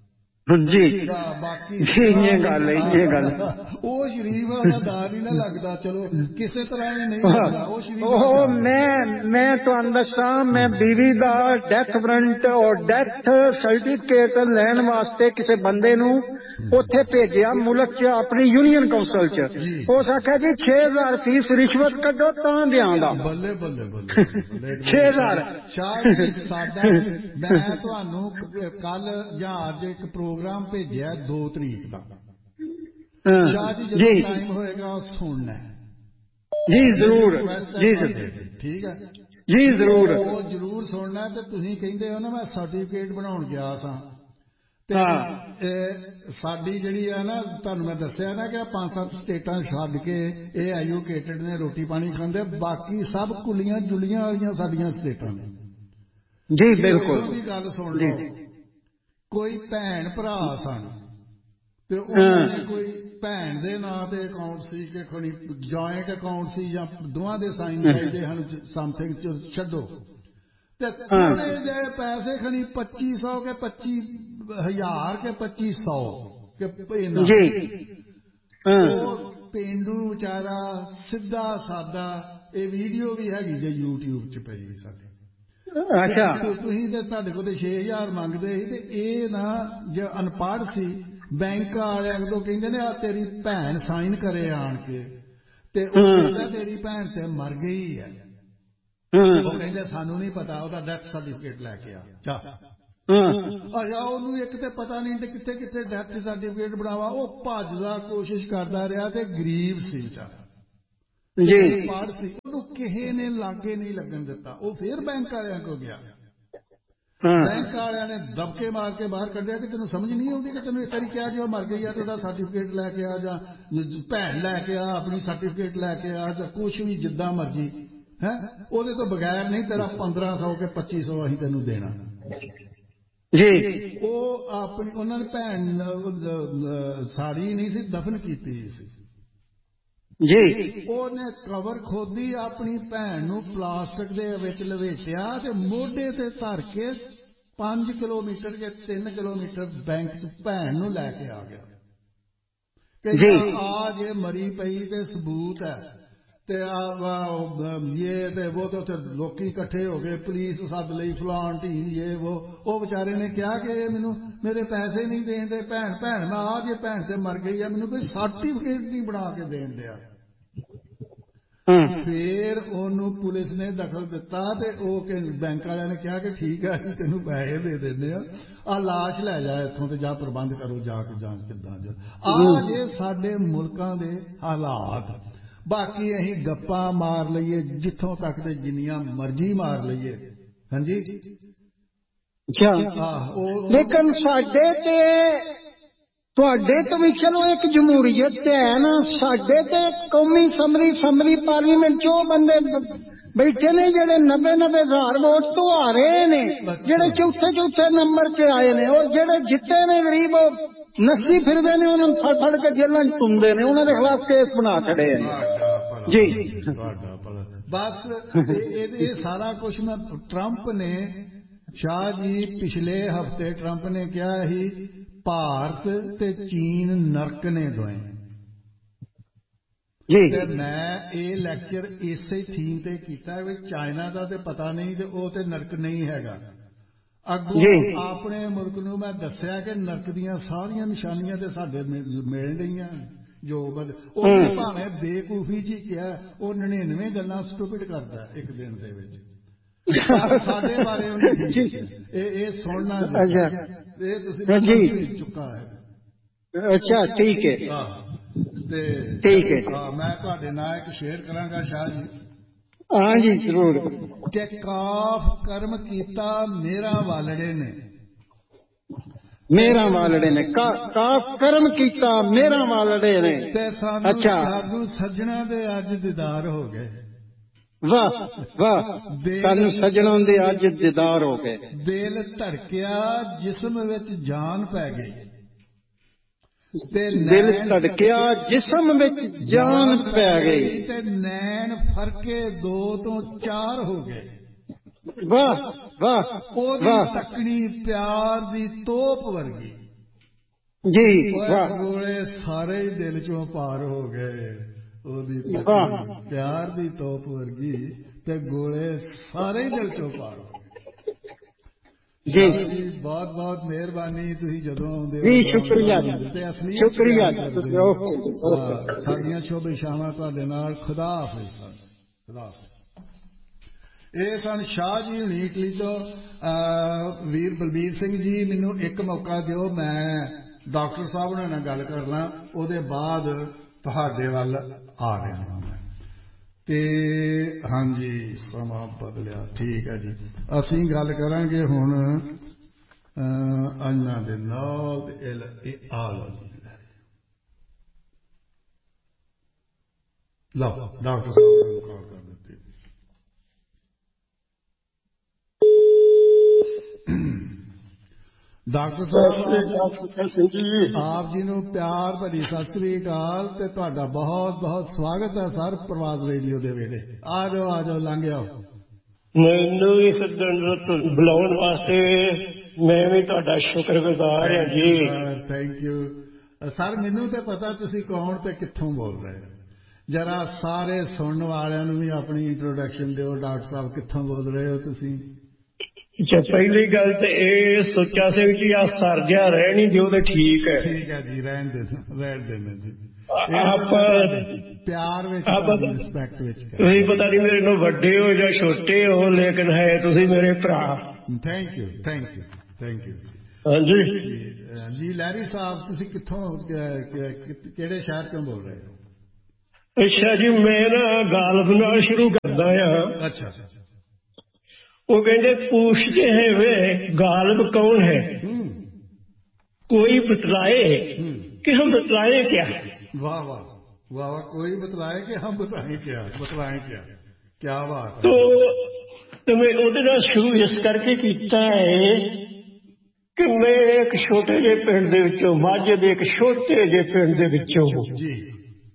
ਜੀ ਬਾਕੀ ਇਹ ਗੱਲ ਇਹ ਗੱਲ ਉਹ ਸ਼ਰੀਫ ਉਹਦਾ ਦਾ ਨਹੀਂ ਨਾ ਲੱਗਦਾ, ਚਲੋ ਕਿਸੇ ਤਰ੍ਹਾਂ ਵੀ ਨਹੀਂ ਲੱਗਦਾ ਉਹ ਸ਼ਰੀਫ। ਉਹ ਮੈਂ ਮੈਂ ਤੁਹਾਨੂੰ ਦੱਸਾਂ, ਮੈਂ ਬੀਵੀ ਦਾ ਡੈਥ ਵਾਰੰਟ ਔਰ ਡੈਥ ਸਰਟੀਫਿਕੇਟ ਲੈਣ ਵਾਸਤੇ ਕਿਸੇ ਬੰਦੇ ਨੂੰ ਉੱਥੇ ਭੇਜਿਆ ਮੁਲਕ ਚ, ਆਪਣੀ ਯੂਨੀਅਨ ਕੌਂਸਲ ਚ। ਉਸ ਆਖਿਆ ਜੀ ਛੇ ਹਜ਼ਾਰ ਫੀਸ ਰਿਸ਼ਵਤ ਕੱਢੋ ਤਾਂ ਦਿਆਂਗਾ। ਬੱਲੇ ਬੱਲੇ ਬੱਲੇ ਛੇ ਹਜ਼ਾਰ। ਸ਼ਾਹ ਜੀ ਸਾਡਾ, ਮੈਂ ਤੁਹਾਨੂੰ ਕੱਲ ਜਾਂ ਅੱਜ ਇੱਕ ਪ੍ਰੋਗਰਾਮ ਭੇਜਿਆ ਦੋ ਤਰੀਕ ਦਾ। ਸ਼ਾਹ ਜੀ ਜਦੋਂ ਟਾਈਮ ਹੋਏਗਾ ਉਹ ਸੁਣਨਾ ਜੀ ਜ਼ਰੂਰ। ਜੀ ਠੀਕ ਹੈ ਜੀ ਜ਼ਰੂਰ, ਉਹ ਜ਼ਰੂਰ ਸੁਣਨਾ। ਤੇ ਤੁਸੀਂ ਕਹਿੰਦੇ ਹੋ ਨਾ ਮੈਂ ਸਰਟੀਫਿਕੇਟ ਬਣਾਉਣ ਗਿਆ ਸਾਂ, ਤੇ ਸਾਡੀ ਜਿਹੜੀ ਹੈ ਨਾ, ਤੁਹਾਨੂੰ ਮੈਂ ਦੱਸਿਆ ਨਾ ਕਿ ਪੰਜ ਸੱਤ ਸਟੇਟਾਂ ਛੱਡ ਕੇ ਇਹ ਐਜੂਕੇਟਡ ਨੇ, ਰੋਟੀ ਪਾਣੀ ਖਾਂਦੇ, ਬਾਕੀ ਸਭ ਕੁਲੀਆਂ ਜੁਲੀਆਂ ਵਾਲੀਆਂ ਸਾਡੀਆਂ ਸਟੇਟਾਂ ਨੇ। ਜੀ ਬਿਲਕੁਲ। ਦੀ ਗੱਲ ਸੁਣ ਲਓ, ਕੋਈ ਭੈਣ ਭਰਾ ਸਨ ਤੇ ਉਹਨਾਂ ਨੇ ਕੋਈ ਭੈਣ ਦੇ ਨਾਂ ਤੇ ਅਕਾਊਂਟ ਸੀ ਕਿ ਖਣੀ ਜੁਆਇੰਟ ਅਕਾਊਂਟ ਸੀ ਜਾਂ ਦੋਵਾਂ ਦੇ ਸਾਈਨ ਚਾਹੀਦੇ ਹਨ, ਸਮਥਿੰਗ ਛੱਡੋ, ਤੇ ਥੋੜੇ ਜਿਹੇ ਪੈਸੇ ਖਣੀ ਪੱਚੀ ਸੌ ਕੇ ਪੱਚੀ ਹਜ਼ਾਰ ਕੇ ਪੱਚੀ ਸੌ ਕੇ ਜੀ। ਉਹ ਪੇਂਡੂ ਵਿਚਾਰਾ ਸਿੱਧਾ ਸਾਦਾ, ਇਹ ਵੀਡੀਓ ਵੀ ਹੈਗੀ ਜੇ ਯੂਟਿਊਬ ਚ ਪਈ ਸਾਡੇ। ਅੱਛਾ ਤੁਸੀਂ ਤੇ ਤੁਹਾਡੇ ਕੋਲ ਛੇ ਹਜ਼ਾਰ ਮੰਗਦੇ ਸੀ, ਤੇ ਇਹ ਨਾ ਜੇ ਅਨਪੜ੍ਹ ਸੀ, ਬੈਂਕ ਵਾਲਿਆਂ ਕੋਲ ਕਹਿੰਦੇ ਨੇ ਆ ਤੇਰੀ ਭੈਣ ਸਾਈਨ ਕਰੇ ਆਣ ਕੇ, ਤੇ ਉਹ ਕਹਿੰਦਾ ਤੇਰੀ ਭੈਣ ਤੇ ਮਰ ਗਈ ਹੈ। ਉਹ ਕਹਿੰਦੇ ਸਾਨੂੰ ਨਹੀਂ ਪਤਾ, ਉਹਦਾ ਡੈਥ ਸਰਟੀਫਿਕੇਟ ਲੈ ਕੇ ਆ ਚਾ। ਅੱਛਾ ਉਹਨੂੰ ਇੱਕ ਤੇ ਪਤਾ ਨਹੀਂ ਤੇ ਕਿੱਥੇ ਕਿੱਥੇ ਡੈਥ ਸਰਟੀਫਿਕੇਟ ਬਣਾਵਾ। ਉਹ ਭੱਜਦਾ ਕੋਸ਼ਿਸ਼ ਕਰਦਾ ਰਿਹਾ, ਤੇ ਗਰੀਬ ਸੀ ਵਿਚਾਰਾ ਜੀ, ਪੜ੍ਹ ਸੀ, ਉਹਨੂੰ ਕਿਸੇ ਨੇ ਲਾਗੇ ਨਹੀਂ ਲੱਗਣ ਦਿੱਤਾ। ਉਹ ਫੇਰ ਬੈਂਕ ਵਾਲਿਆਂ ਕੋਲ ਗਿਆ, ਬੈਂਕ ਵਾਲਿਆਂ ਨੇ ਦਬਕੇ ਮਾਰ ਕੇ ਬਾਹਰ ਕੱਢਿਆ ਕਿ ਤੈਨੂੰ ਸਮਝ ਨਹੀਂ ਆਉਂਦੀ ਕਿ ਤੈਨੂੰ ਇੱਕ ਵਾਰੀ ਕਿਹਾ ਕਿ ਉਹ ਮਰ ਗਈ ਆ ਤੇ ਉਹਦਾ ਸਰਟੀਫਿਕੇਟ ਲੈ ਕੇ ਆ, ਜਾਂ ਭੈਣ ਲੈ ਕੇ ਆ ਆਪਣੀ ਸਰਟੀਫਿਕੇਟ ਲੈ ਕੇ ਆ, ਜਾਂ ਕੁਛ ਵੀ ਜਿੱਦਾਂ ਮਰਜੀ ਹੈ, ਉਹਦੇ ਤੋਂ ਬਗੈਰ ਨਹੀਂ ਤੇਰਾ ਪੰਦਰਾਂ ਸੌ ਕੇ ਪੱਚੀ ਸੌ ਅਸੀਂ ਤੈਨੂੰ ਦੇਣਾ ਜੀ। ਉਹ ਆਪਣੀ ਉਹਨਾਂ ਨੇ ਭੈਣ ਸਾੜੀ ਨਹੀਂ ਸੀ ਦਫਨ ਕੀਤੀ ਸੀ, ਜੀ ਉਹਨੇ ਕਬਰ ਖੋਦੀ, ਆਪਣੀ ਭੈਣ ਨੂੰ ਪਲਾਸਟਿਕ ਦੇ ਵਿੱਚ ਲਵੇਟਿਆ ਤੇ ਮੋਢੇ ਤੇ ਧਰ ਕੇ ਪੰਜ ਕਿਲੋਮੀਟਰ ਜਾਂ ਤਿੰਨ ਕਿਲੋਮੀਟਰ ਬੈਂਕ ਚ ਭੈਣ ਨੂੰ ਲੈ ਕੇ ਆ ਗਿਆ ਕਿ ਆ ਜੇ ਮਰੀ ਪਈ ਤੇ ਸਬੂਤ ਹੈ ਤੇ ਇਹ ਤੇ ਉਹ ਤੇ ਲੋਕੀ ਇਕੱਠੇ ਹੋ ਗਏ, ਪੁਲਿਸ ਸੱਦ ਲਈ, ਫਲਾਣ ਢੀ ਇਹ ਉਹ ਵਿਚਾਰੇ ਨੇ ਕਿਹਾ ਕਿ ਮੈਨੂੰ ਮੇਰੇ ਪੈਸੇ ਨਹੀਂ ਦੇਣ ਦੇ, ਭੈਣ ਭੈਣ ਮੈਂ ਆ ਜੇ ਭੈਣ ਤੇ ਮਰ ਗਈ ਆ, ਮੈਨੂੰ ਕੋਈ ਸਰਟੀਫਿਕੇਟ ਨਹੀਂ ਬਣਾ ਕੇ ਦੇਣ ਦਿਆ। ਫੇਰ ਉਹਨੂੰ ਪੁਲਿਸ ਨੇ ਦਖਲ ਦਿੱਤਾ ਤੇ ਉਹ ਬੈਂਕ ਵਾਲਿਆਂ ਨੇ ਕਿਹਾ ਕਿ ਠੀਕ ਹੈ ਅਸੀਂ ਤੈਨੂੰ ਪੈਸੇ ਦੇ ਦਿੰਦੇ ਆ, ਆ ਲਾਸ਼ ਲੈ ਜਾ ਇੱਥੋਂ ਤੇ ਜਾ ਪ੍ਰਬੰਧ ਕਰੋ ਜਾ ਕੇ ਜਾਂਚ ਕਿੱਦਾਂ ਜਾ। ਆ ਜੇ ਸਾਡੇ ਮੁਲਕਾਂ ਦੇ ਹਾਲਾਤ। ਬਾਕੀ ਅਸੀਂ ਗੱਪਾਂ ਮਾਰ ਲਈਏ ਜਿੱਥੋਂ ਤੱਕ ਤੇ ਜਿੰਨੀਆਂ ਮਰਜ਼ੀ ਮਾਰ ਲਈਏ। ਹਾਂਜੀ ਲੇਕਿਨ ਸਾਡੇ ਤੇ ਤੁਹਾਡੇ ਤੋਂ ਵੀ ਚਲੋ ਇੱਕ ਜਮਹੂਰੀਅਤ ਤੇ ਹੈ ਨਾ, ਸਾਡੇ ਤੇ ਕੌਮੀ ਸਮਰੀ ਸਮਰੀ ਪਾਰਲੀਮੈਂਟ ਚ ਉਹ ਬੰਦੇ ਬੈਠੇ ਨੇ ਜਿਹੜੇ ਨੱਬੇ ਨੱਬੇ ਹਜ਼ਾਰ ਵੋਟ ਤੋਂ ਆ ਰਹੇ ਨੇ, ਜਿਹੜੇ ਚੌਥੇ ਚੌਥੇ ਨੰਬਰ ਚ ਆਏ ਨੇ, ਔਰ ਜਿਹੜੇ ਜਿੱਤੇ ਨੇ ਗਰੀਬ ਨੱਸੀ ਫਿਰਦੇ ਨੇ, ਉਹਨਾਂ ਨੂੰ ਫੜ ਫੜ ਕੇ ਜੇਲਾਂ ਚ ਤੁੰਦੇ ਨੇ, ਉਹਨਾਂ ਦੇ ਖਿਲਾਫ ਕੇਸ ਬਣਾ ਖੜੇ ਜੀ। ਬਸ ਇਹ ਸਾਰਾ ਕੁਛ ਮੈਂ ਟਰੰਪ ਨੇ ਸ਼ਾਹ ਜੀ ਪਿਛਲੇ ਹਫ਼ਤੇ ਟਰੰਪ ਨੇ ਕਿਹਾ ਸੀ ਭਾਰਤ ਤੇ ਚੀਨ ਨਰਕ ਨੇ ਦੋਏ ਜੀ। ਤੇ ਮੈਂ ਇਹ ਲੈਕਚਰ ਇਸੇ ਥੀਮ ਤੇ ਕੀਤਾ ਵੀ ਚਾਈਨਾ ਦਾ ਤੇ ਪਤਾ ਨਹੀਂ ਤੇ ਉਹ ਤੇ ਨਰਕ ਨਹੀਂ ਹੈਗਾ। ਅੱਗੋਂ ਆਪਣੇ ਮੁਲਕ ਨੂੰ ਮੈਂ ਦੱਸਿਆ ਕਿ ਨਰਕ ਦੀਆਂ ਸਾਰੀਆਂ ਨਿਸ਼ਾਨੀਆਂ ਤੇ ਸਾਡੇ ਮਿਲ ਰਹੀਆਂ ਜੋ ਬਦ ਉਹਨੇ ਭਾਵੇਂ ਬੇਕੂਫੀ ਜੀ ਕਿਹਾ, ਉਹ ਨੜਿਨਵੇਂ ਗੱਲਾਂ ਸਟੂਪਿਡ ਕਰਦਾ ਇੱਕ ਦਿਨ ਦੇ ਵਿੱਚ। ਸਾਡੇ ਬਾਰੇ ਉਹਨੇ ਇਹ ਇਹ ਸੁਣਨਾ ਇਹ ਤੁਸੀਂ ਚੁੱਕਾ ਹੈ। ਅੱਛਾ ਠੀਕ ਹੈ ਤੇ ਠੀਕ ਹੈ ਮੈਂ ਤੁਹਾਡੇ ਨਾਲ ਇੱਕ ਸ਼ੇਅਰ ਕਰਾਂਗਾ ਸ਼ਾਹ ਜੀ। ਹਾਂ ਜੀ ਜ਼ਰੂਰ। ਕਿ ਕਾਫ ਕਰਮ ਕੀਤਾ ਮੇਰਾ ਵਾਲੜੇ ਨੇ, ਮੇਰਾ ਵਾਲੜੇ ਨੇ ਕਾਫ ਕਰਮ ਕੀਤਾ ਮੇਰਾ ਵਾਲੜੇ ਨੇ ਤੇ ਸਾਨੂੰ ਸਾਨੂੰ ਸੱਜਣਾ ਦੇ ਅੱਜ ਦੀਦਾਰ ਹੋ ਗਏ। ਵਾਹ ਵਾਹ ਸਾਨੂੰ ਸੱਜਣਾ ਦੇ ਅੱਜ ਦੀਦਾਰ ਹੋ ਗਏ। ਦਿਲ ਧੜਕਿਆ ਜਿਸਮ ਵਿੱਚ ਜਾਨ ਪੈ ਗਈ ਤੇ ਦਿਲ ਧੜਕਿਆ ਜਿਸਮ ਵਿੱਚ ਜਾਨ ਪੈ ਗਈ ਤੇ ਨੈਣ ਫਰਕੇ ਦੋ ਤੋਂ ਚਾਰ ਹੋ ਗਏ। ਵਾਹ ਵਾਹ ਉਹਦੀ ਤੱਕਣੀ ਪਿਆਰ ਦੀ ਤੋਪ ਵਰਗੀ ਜੀ। ਵਾਹ ਗੋਲੇ ਸਾਰੇ ਹੀ ਦਿਲ ਚੋਂ ਪਾਰ ਹੋ ਗਏ। ਉਹਦੀ ਪਿਆਰ ਦੀ ਤੋਪ ਵਰਗੀ ਤੇ ਗੋਲੇ ਸਾਰੇ ਹੀ ਦਿਲ ਚੋਂ ਪਾਰ ਹੋ ਗਏ ਜੀ। ਬਹੁਤ ਬਹੁਤ ਮਿਹਰਬਾਨੀ, ਤੁਸੀਂ ਜਦੋਂ ਆਉਂਦੇ ਜੀ ਸ਼ੁਕਰੀਆ ਤੇ ਅਸਲੀ ਸ਼ੁਕਰੀਆ ਸਾਡੀਆਂ ਸ਼ੁਭ ਇਛਾਵਾਂ ਤੁਹਾਡੇ ਨਾਲ। ਖੁਦਾ ਹਾਫਿਜ਼। ਖੁਦਾ ਹਾਫਿਜ਼। ਇਹ ਸਨ ਸ਼ਾਹ ਜੀ ਹੁਣੀ ਇਟਲੀ ਤੋਂ। ਵੀਰ ਬਲਬੀਰ ਸਿੰਘ ਜੀ ਮੈਨੂੰ ਇੱਕ ਮੌਕਾ ਦਿਓ, ਮੈਂ ਡਾਕਟਰ ਸਾਹਿਬ ਉਹਨਾਂ ਨਾਲ ਗੱਲ ਕਰਨਾ, ਉਹਦੇ ਬਾਅਦ ਤੁਹਾਡੇ ਵੱਲ ਆ ਰਿਹਾ ਮੈਂ। ਤੇ ਹਾਂਜੀ ਸਮਾਂ ਬਦਲਿਆ ਠੀਕ ਹੈ ਜੀ। ਅਸੀਂ ਗੱਲ ਕਰਾਂਗੇ ਹੁਣ ਇਹਨਾਂ ਦੇ ਨਾਲ ਇਹ ਆ ਲਓ ਜੀ। ਲਓ ਡਾਕਟਰ ਸਾਹਿਬ ਨੂੰ ਕਾਲ ਕਰ ਦਿੱਤੀ। ਡਾਕਟਰ ਸਾਹਿਬ ਆਪ ਜੀ ਨੂੰ ਪਿਆਰ ਭਰੀ ਸਤਿ ਸ੍ਰੀ ਅਕਾਲ ਤੇ ਤੁਹਾਡਾ ਬਹੁਤ ਬਹੁਤ ਸਵਾਗਤ ਹੈ ਸਰ ਪ੍ਰਵਾਦ ਰੇਡੀਓ ਦੇ ਵੇਲੇ। ਆ ਜਾਓ ਆ ਜਾਓ ਲੰਘ ਆਓ। ਮੈਨੂੰ ਵੀ ਸੱਦਣ ਬੁਲਾਉਣ ਵਾਸਤੇ ਮੈਂ ਵੀ ਤੁਹਾਡਾ ਸ਼ੁਕਰਗੁਜ਼ਾਰ ਹਾਂ ਜੀ। Thank you sir. ਮੈਨੂੰ ਤੇ ਪਤਾ ਤੁਸੀਂ ਕੌਣ ਤੇ ਕਿੱਥੋਂ ਬੋਲ ਰਹੇ ਹੋ, ਜਰਾ ਸਾਰੇ ਸੁਣਨ ਵਾਲਿਆਂ ਨੂੰ ਵੀ ਆਪਣੀ ਇੰਟਰੋਡਕਸ਼ਨ ਦਿਓ। ਡਾਕਟਰ ਸਾਹਿਬ ਕਿੱਥੋਂ ਬੋਲ ਰਹੇ ਹੋ ਤੁਸੀਂ? ਅੱਛਾ ਪਹਿਲੀ ਗੱਲ ਤੇ ਇਹ ਸੋਚਿਆ ਸੀ ਕਿ ਆ ਸਰ ਜਿਹਾ ਰਹਿ ਨਹੀਂ ਦਿਓ ਤੇ ਠੀਕ ਹੈ। ਠੀਕ ਹੈ ਜੀ ਰਹਿਣ ਦੇ ਰਹਿਣ ਦੇਣਾ ਜੀ। ਆਪ ਪਿਆਰ ਵਿੱਚ ਰਿਸਪੈਕਟ ਵਿੱਚ ਤੁਸੀਂ ਪਤਾ ਨਹੀਂ ਮੇਰੇ ਨੂੰ ਵੱਡੇ ਹੋ ਜਾਂ ਛੋਟੇ ਹੋ ਲੇਕਿਨ ਹੈ ਤੁਸੀਂ ਮੇਰੇ ਭਰਾ। Thank you thank you thank you. ਹਾਂਜੀ ਜੀ ਲਹਿਰੀ ਸਾਹਿਬ ਤੁਸੀਂ ਕਿੱਥੋਂ ਕਿਹੜੇ ਸ਼ਹਿਰ ਤੋਂ ਬੋਲ ਰਹੇ ਹੋ? ਅੱਛਾ ਜੀ ਮੈਂ ਨਾ ਗਾਲਬ ਨਾਲ ਸ਼ੁਰੂ ਕਰਦਾ ਹਾਂ। ਅੱਛਾ वो कहते पूछते हैं वे गालिब कौन है, कोई बतलाए कि हम बतलाएं क्या। वाह वाह वाह वाह। कोई बतलाए कि हम बताएं क्या, बतलाएं क्या, क्या बात। तो तो मैं ਉਹਦੇ ਨਾਲ ਸ਼ੁਰੂ ਇਸ ਕਰਕੇ ਕੀਤਾ ਹੈ ਕਿ ਮੈਂ ਇੱਕ ਛੋਟੇ ਜਿਹੇ ਪਿੰਡ ਦੇ ਵਿੱਚੋਂ, ਮਾਝੇ ਦੇ ਇੱਕ ਛੋਟੇ ਜਿਹੇ ਪਿੰਡ ਦੇ ਵਿੱਚੋਂ ਜੀ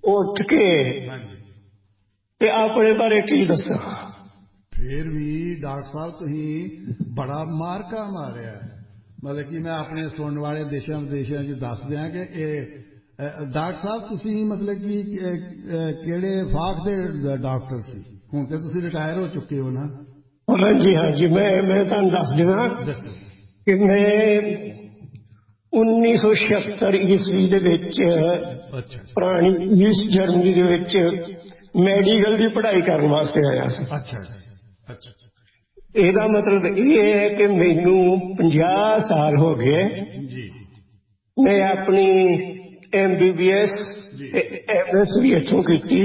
ਉੱਠ ਕੇ ਤੇ ਆਪਣੇ ਬਾਰੇ ਕੀ ਦੱਸਾਂ। ਫਿਰ ਵੀ ਡਾਕਟਰ ਸਾਹਿਬ ਤੁਸੀਂ ਬੜਾ ਮਾਰਕਾ ਮਾਰਿਆ। ਮਤਲਬ ਕਿ ਮੈਂ ਆਪਣੇ ਸੁਣਨ ਵਾਲੇ ਦੇਸ਼ਾਂ ਵਿਦੇਸ਼ਾਂ 'ਚ ਦੱਸ ਦਿਆਂ ਕਿ ਇਹ ਡਾਕਟਰ ਸਾਹਿਬ ਤੁਸੀਂ ਮਤਲਬ ਕਿ ਕਿਹੜੇ ਫਾਖ ਦੇ ਡਾਕਟਰ ਸੀ? ਹੁਣ ਤੇ ਤੁਸੀਂ ਰਿਟਾਇਰ ਹੋ ਚੁੱਕੇ ਹੋ ਨਾ? ਹਾਂਜੀ ਹਾਂਜੀ, ਮੈਂ ਮੈਂ ਤੁਹਾਨੂੰ ਦੱਸ ਦਿਆਂ ਕਿ ਮੈਂ ਉੱਨੀ ਸੌ ਛਿਅੱਤਰ ਈਸਵੀ ਦੇ ਵਿੱਚ ਪੁਰਾਣੀ ਈਸਟ ਜਰਮਨੀ ਦੇ ਵਿੱਚ ਮੈਡੀਕਲ ਦੀ ਪੜ੍ਹਾਈ ਕਰਨ ਵਾਸਤੇ ਆਇਆ ਸੀ। ਅੱਛਾ ਅੱਛਾ। ਇਹਦਾ ਮਤਲਬ ਇਹ ਹੈ ਕਿ ਮੈਨੂੰ ਪੰਜਾਹ ਸਾਲ ਹੋ ਗਏ ਜੀ। ਮੈਂ ਆਪਣੀ M B B S M S ਵੀ ਇੱਥੋਂ ਕੀਤੀ।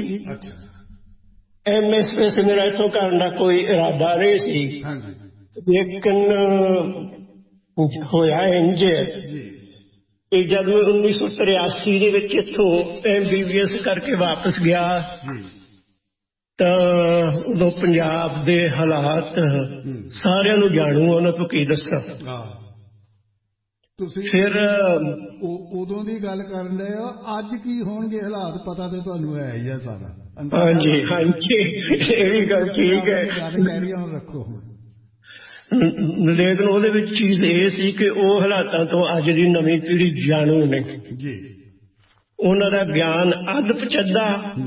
ਐਮ ਐਸ ਵੈਸੇ ਮੇਰਾ ਇੱਥੋਂ ਕਰਨ ਦਾ ਕੋਈ ਇਰਾਦਾ ਨਹੀਂ ਸੀ, ਲੇਕਿਨ ਹੋਇਆ ਇੰਝ ਕਿ ਜਦ ਮੈਂ ਉੱਨੀ ਸੌ ਤਰਿਆਸੀ ਦੇ ਵਿੱਚ ਇੱਥੋਂ ਐਮ ਬੀ ਬੀ ਐਸ ਕਰਕੇ ਵਾਪਸ ਗਿਆ ਤਾਂ ਉਦੋਂ ਪੰਜਾਬ ਦੇ ਹਾਲਾਤ ਸਾਰਿਆਂ ਨੂੰ ਜਾਣੂ, ਉਹਨਾਂ ਤੋਂ ਕੀ ਦੱਸਾਂ। ਤੁਸੀਂ ਫਿਰ ਉਦੋਂ ਦੀ ਗੱਲ ਕਰਨ ਡਏ ਹੋ, ਅੱਜ ਕੀ ਹੋਣਗੇ ਹਾਲਾਤ ਪਤਾ ਤੇ ਤੁਹਾਨੂੰ ਹੈ ਹੀ ਆ ਸਾਰਾ। ਹਾਂਜੀ ਹਾਂਜੀ, ਇਹ ਵੀ ਗੱਲ ਠੀਕ ਹੈ। ਗੱਲ ਕਹਿ ਹੁਣ ਰੱਖੋ। ਲੇਕਿਨ ਉਹਦੇ ਵਿੱਚ ਚੀਜ਼ ਇਹ ਸੀ ਕਿ ਉਹ ਹਾਲਾਤਾਂ ਤੋਂ ਅੱਜ ਦੀ ਨਵੀਂ ਪੀੜ੍ਹੀ ਜਾਣੂ ਨੇ ਜੀ। ਉਹਨਾਂ ਦਾ ਗਿਆਨ ਅੱਧ ਪਚੱਦਾ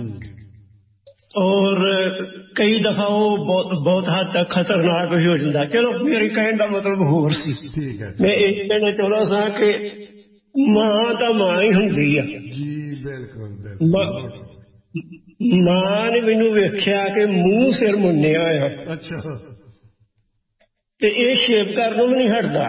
ਔਰ ਕਈ ਦਫਾ ਉਹ ਬਹੁਤ ਬਹੁਤ ਹੱਦ ਤੱਕ ਖਤਰਨਾਕ ਵੀ ਹੋ ਜਾਂਦਾ। ਚਲੋ ਮੇਰੇ ਕਹਿਣ ਦਾ ਮਤਲਬ ਹੋਰ ਸੀ। ਮੈਂ ਇਹ ਕਹਿਣਾ ਚਾਹੁੰਦਾ ਸਾਂ ਕਿ ਮਾਂ ਤਾਂ ਮਾਂ ਹੀ ਹੁੰਦੀ ਆ ਜੀ। ਬਿਲਕੁਲ। ਮਾਂ ਨੇ ਮੈਨੂੰ ਵੇਖਿਆ ਕਿ ਮੂੰਹ ਸਿਰ ਮੁੰਨਿਆ ਆ। ਅੱਛਾ। ਤੇ ਇਹ ਸ਼ੇਪ ਕਰਨ ਨੂੰ ਵੀ ਨਹੀਂ ਹਟਦਾ।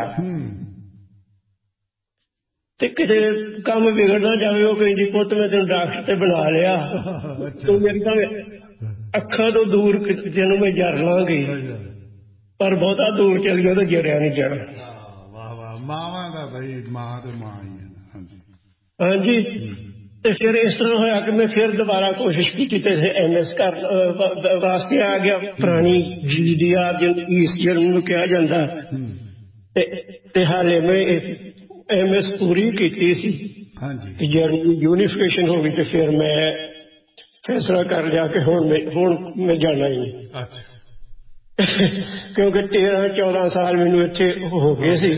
ਤੇ ਕਿਤੇ ਕੰਮ ਵਿਗੜਦਾ ਜਾਵੇ ਉਹ ਕਹਿੰਦੀ ਪੁੱਤ ਮੈਂ ਤੈਨੂੰ ਡਾਕਟਰ ਤੇ ਬਣਾ ਲਿਆ, ਤੂੰ ਮੇਰੇ ਤਾਂ ਅੱਖਾਂ ਤੋਂ ਦੂਰ ਤੈਨੂੰ ਮੈਂ ਜਰ ਲਾਂਗੀ, ਪਰ ਬਹੁਤਾ ਦੂਰ ਚੱਲ ਗਿਆ ਤਾਂ ਜਰਿਆ ਨਹੀਂ ਜਾਣਾ। ਵਾਹ ਵਾਹ, ਮਾਵਾਂ ਦਾ ਬਈ, ਮਾਂ ਤੇ ਮਾਂ ਹੀ ਹੈ। ਹਾਂਜੀ ਹਾਂਜੀ। ਤੇ ਫਿਰ ਇਸ ਤਰ੍ਹਾਂ ਹੋਇਆ ਕਿ ਮੈਂ ਫਿਰ ਦੁਬਾਰਾ ਕੋਸ਼ਿਸ਼ ਕੀਤੀ ਤੇ ਐਮ ਐਸ ਕਰ ਵਾਸਤੇ ਆ ਗਿਆ। ਪੁਰਾਣੀ ਜੀ ਡੀ ਆਰ ਜਿਹਨੂੰ ਈਸਟ ਜਰਮਨ ਨੂੰ ਕਿਹਾ ਜਾਂਦਾ, ਤੇ ਹਾਲੇ ਮੈਂ ਐਮ ਐਸ ਪੂਰੀ ਕੀਤੀ ਸੀ। ਹਾਂਜੀ। ਜਰਮਨੀ ਯੂਨੀਫਿਕੇਸ਼ਨ ਹੋ ਗਈ ਤੇ ਫਿਰ ਮੈਂ ਫੈਸਲਾ ਕਰ ਲਿਆ ਕਿ ਹੁਣ ਮੈਂ ਹੁਣ ਮੈਂ ਜਾਣਾ ਹੀ ਨਹੀਂ। ਅੱਛਾ। ਕਿਉਂਕਿ ਤੇਰਾਂ ਚੌਦਾਂ ਸਾਲ ਮੈਨੂੰ ਇੱਥੇ ਹੋ ਗਏ ਸੀ,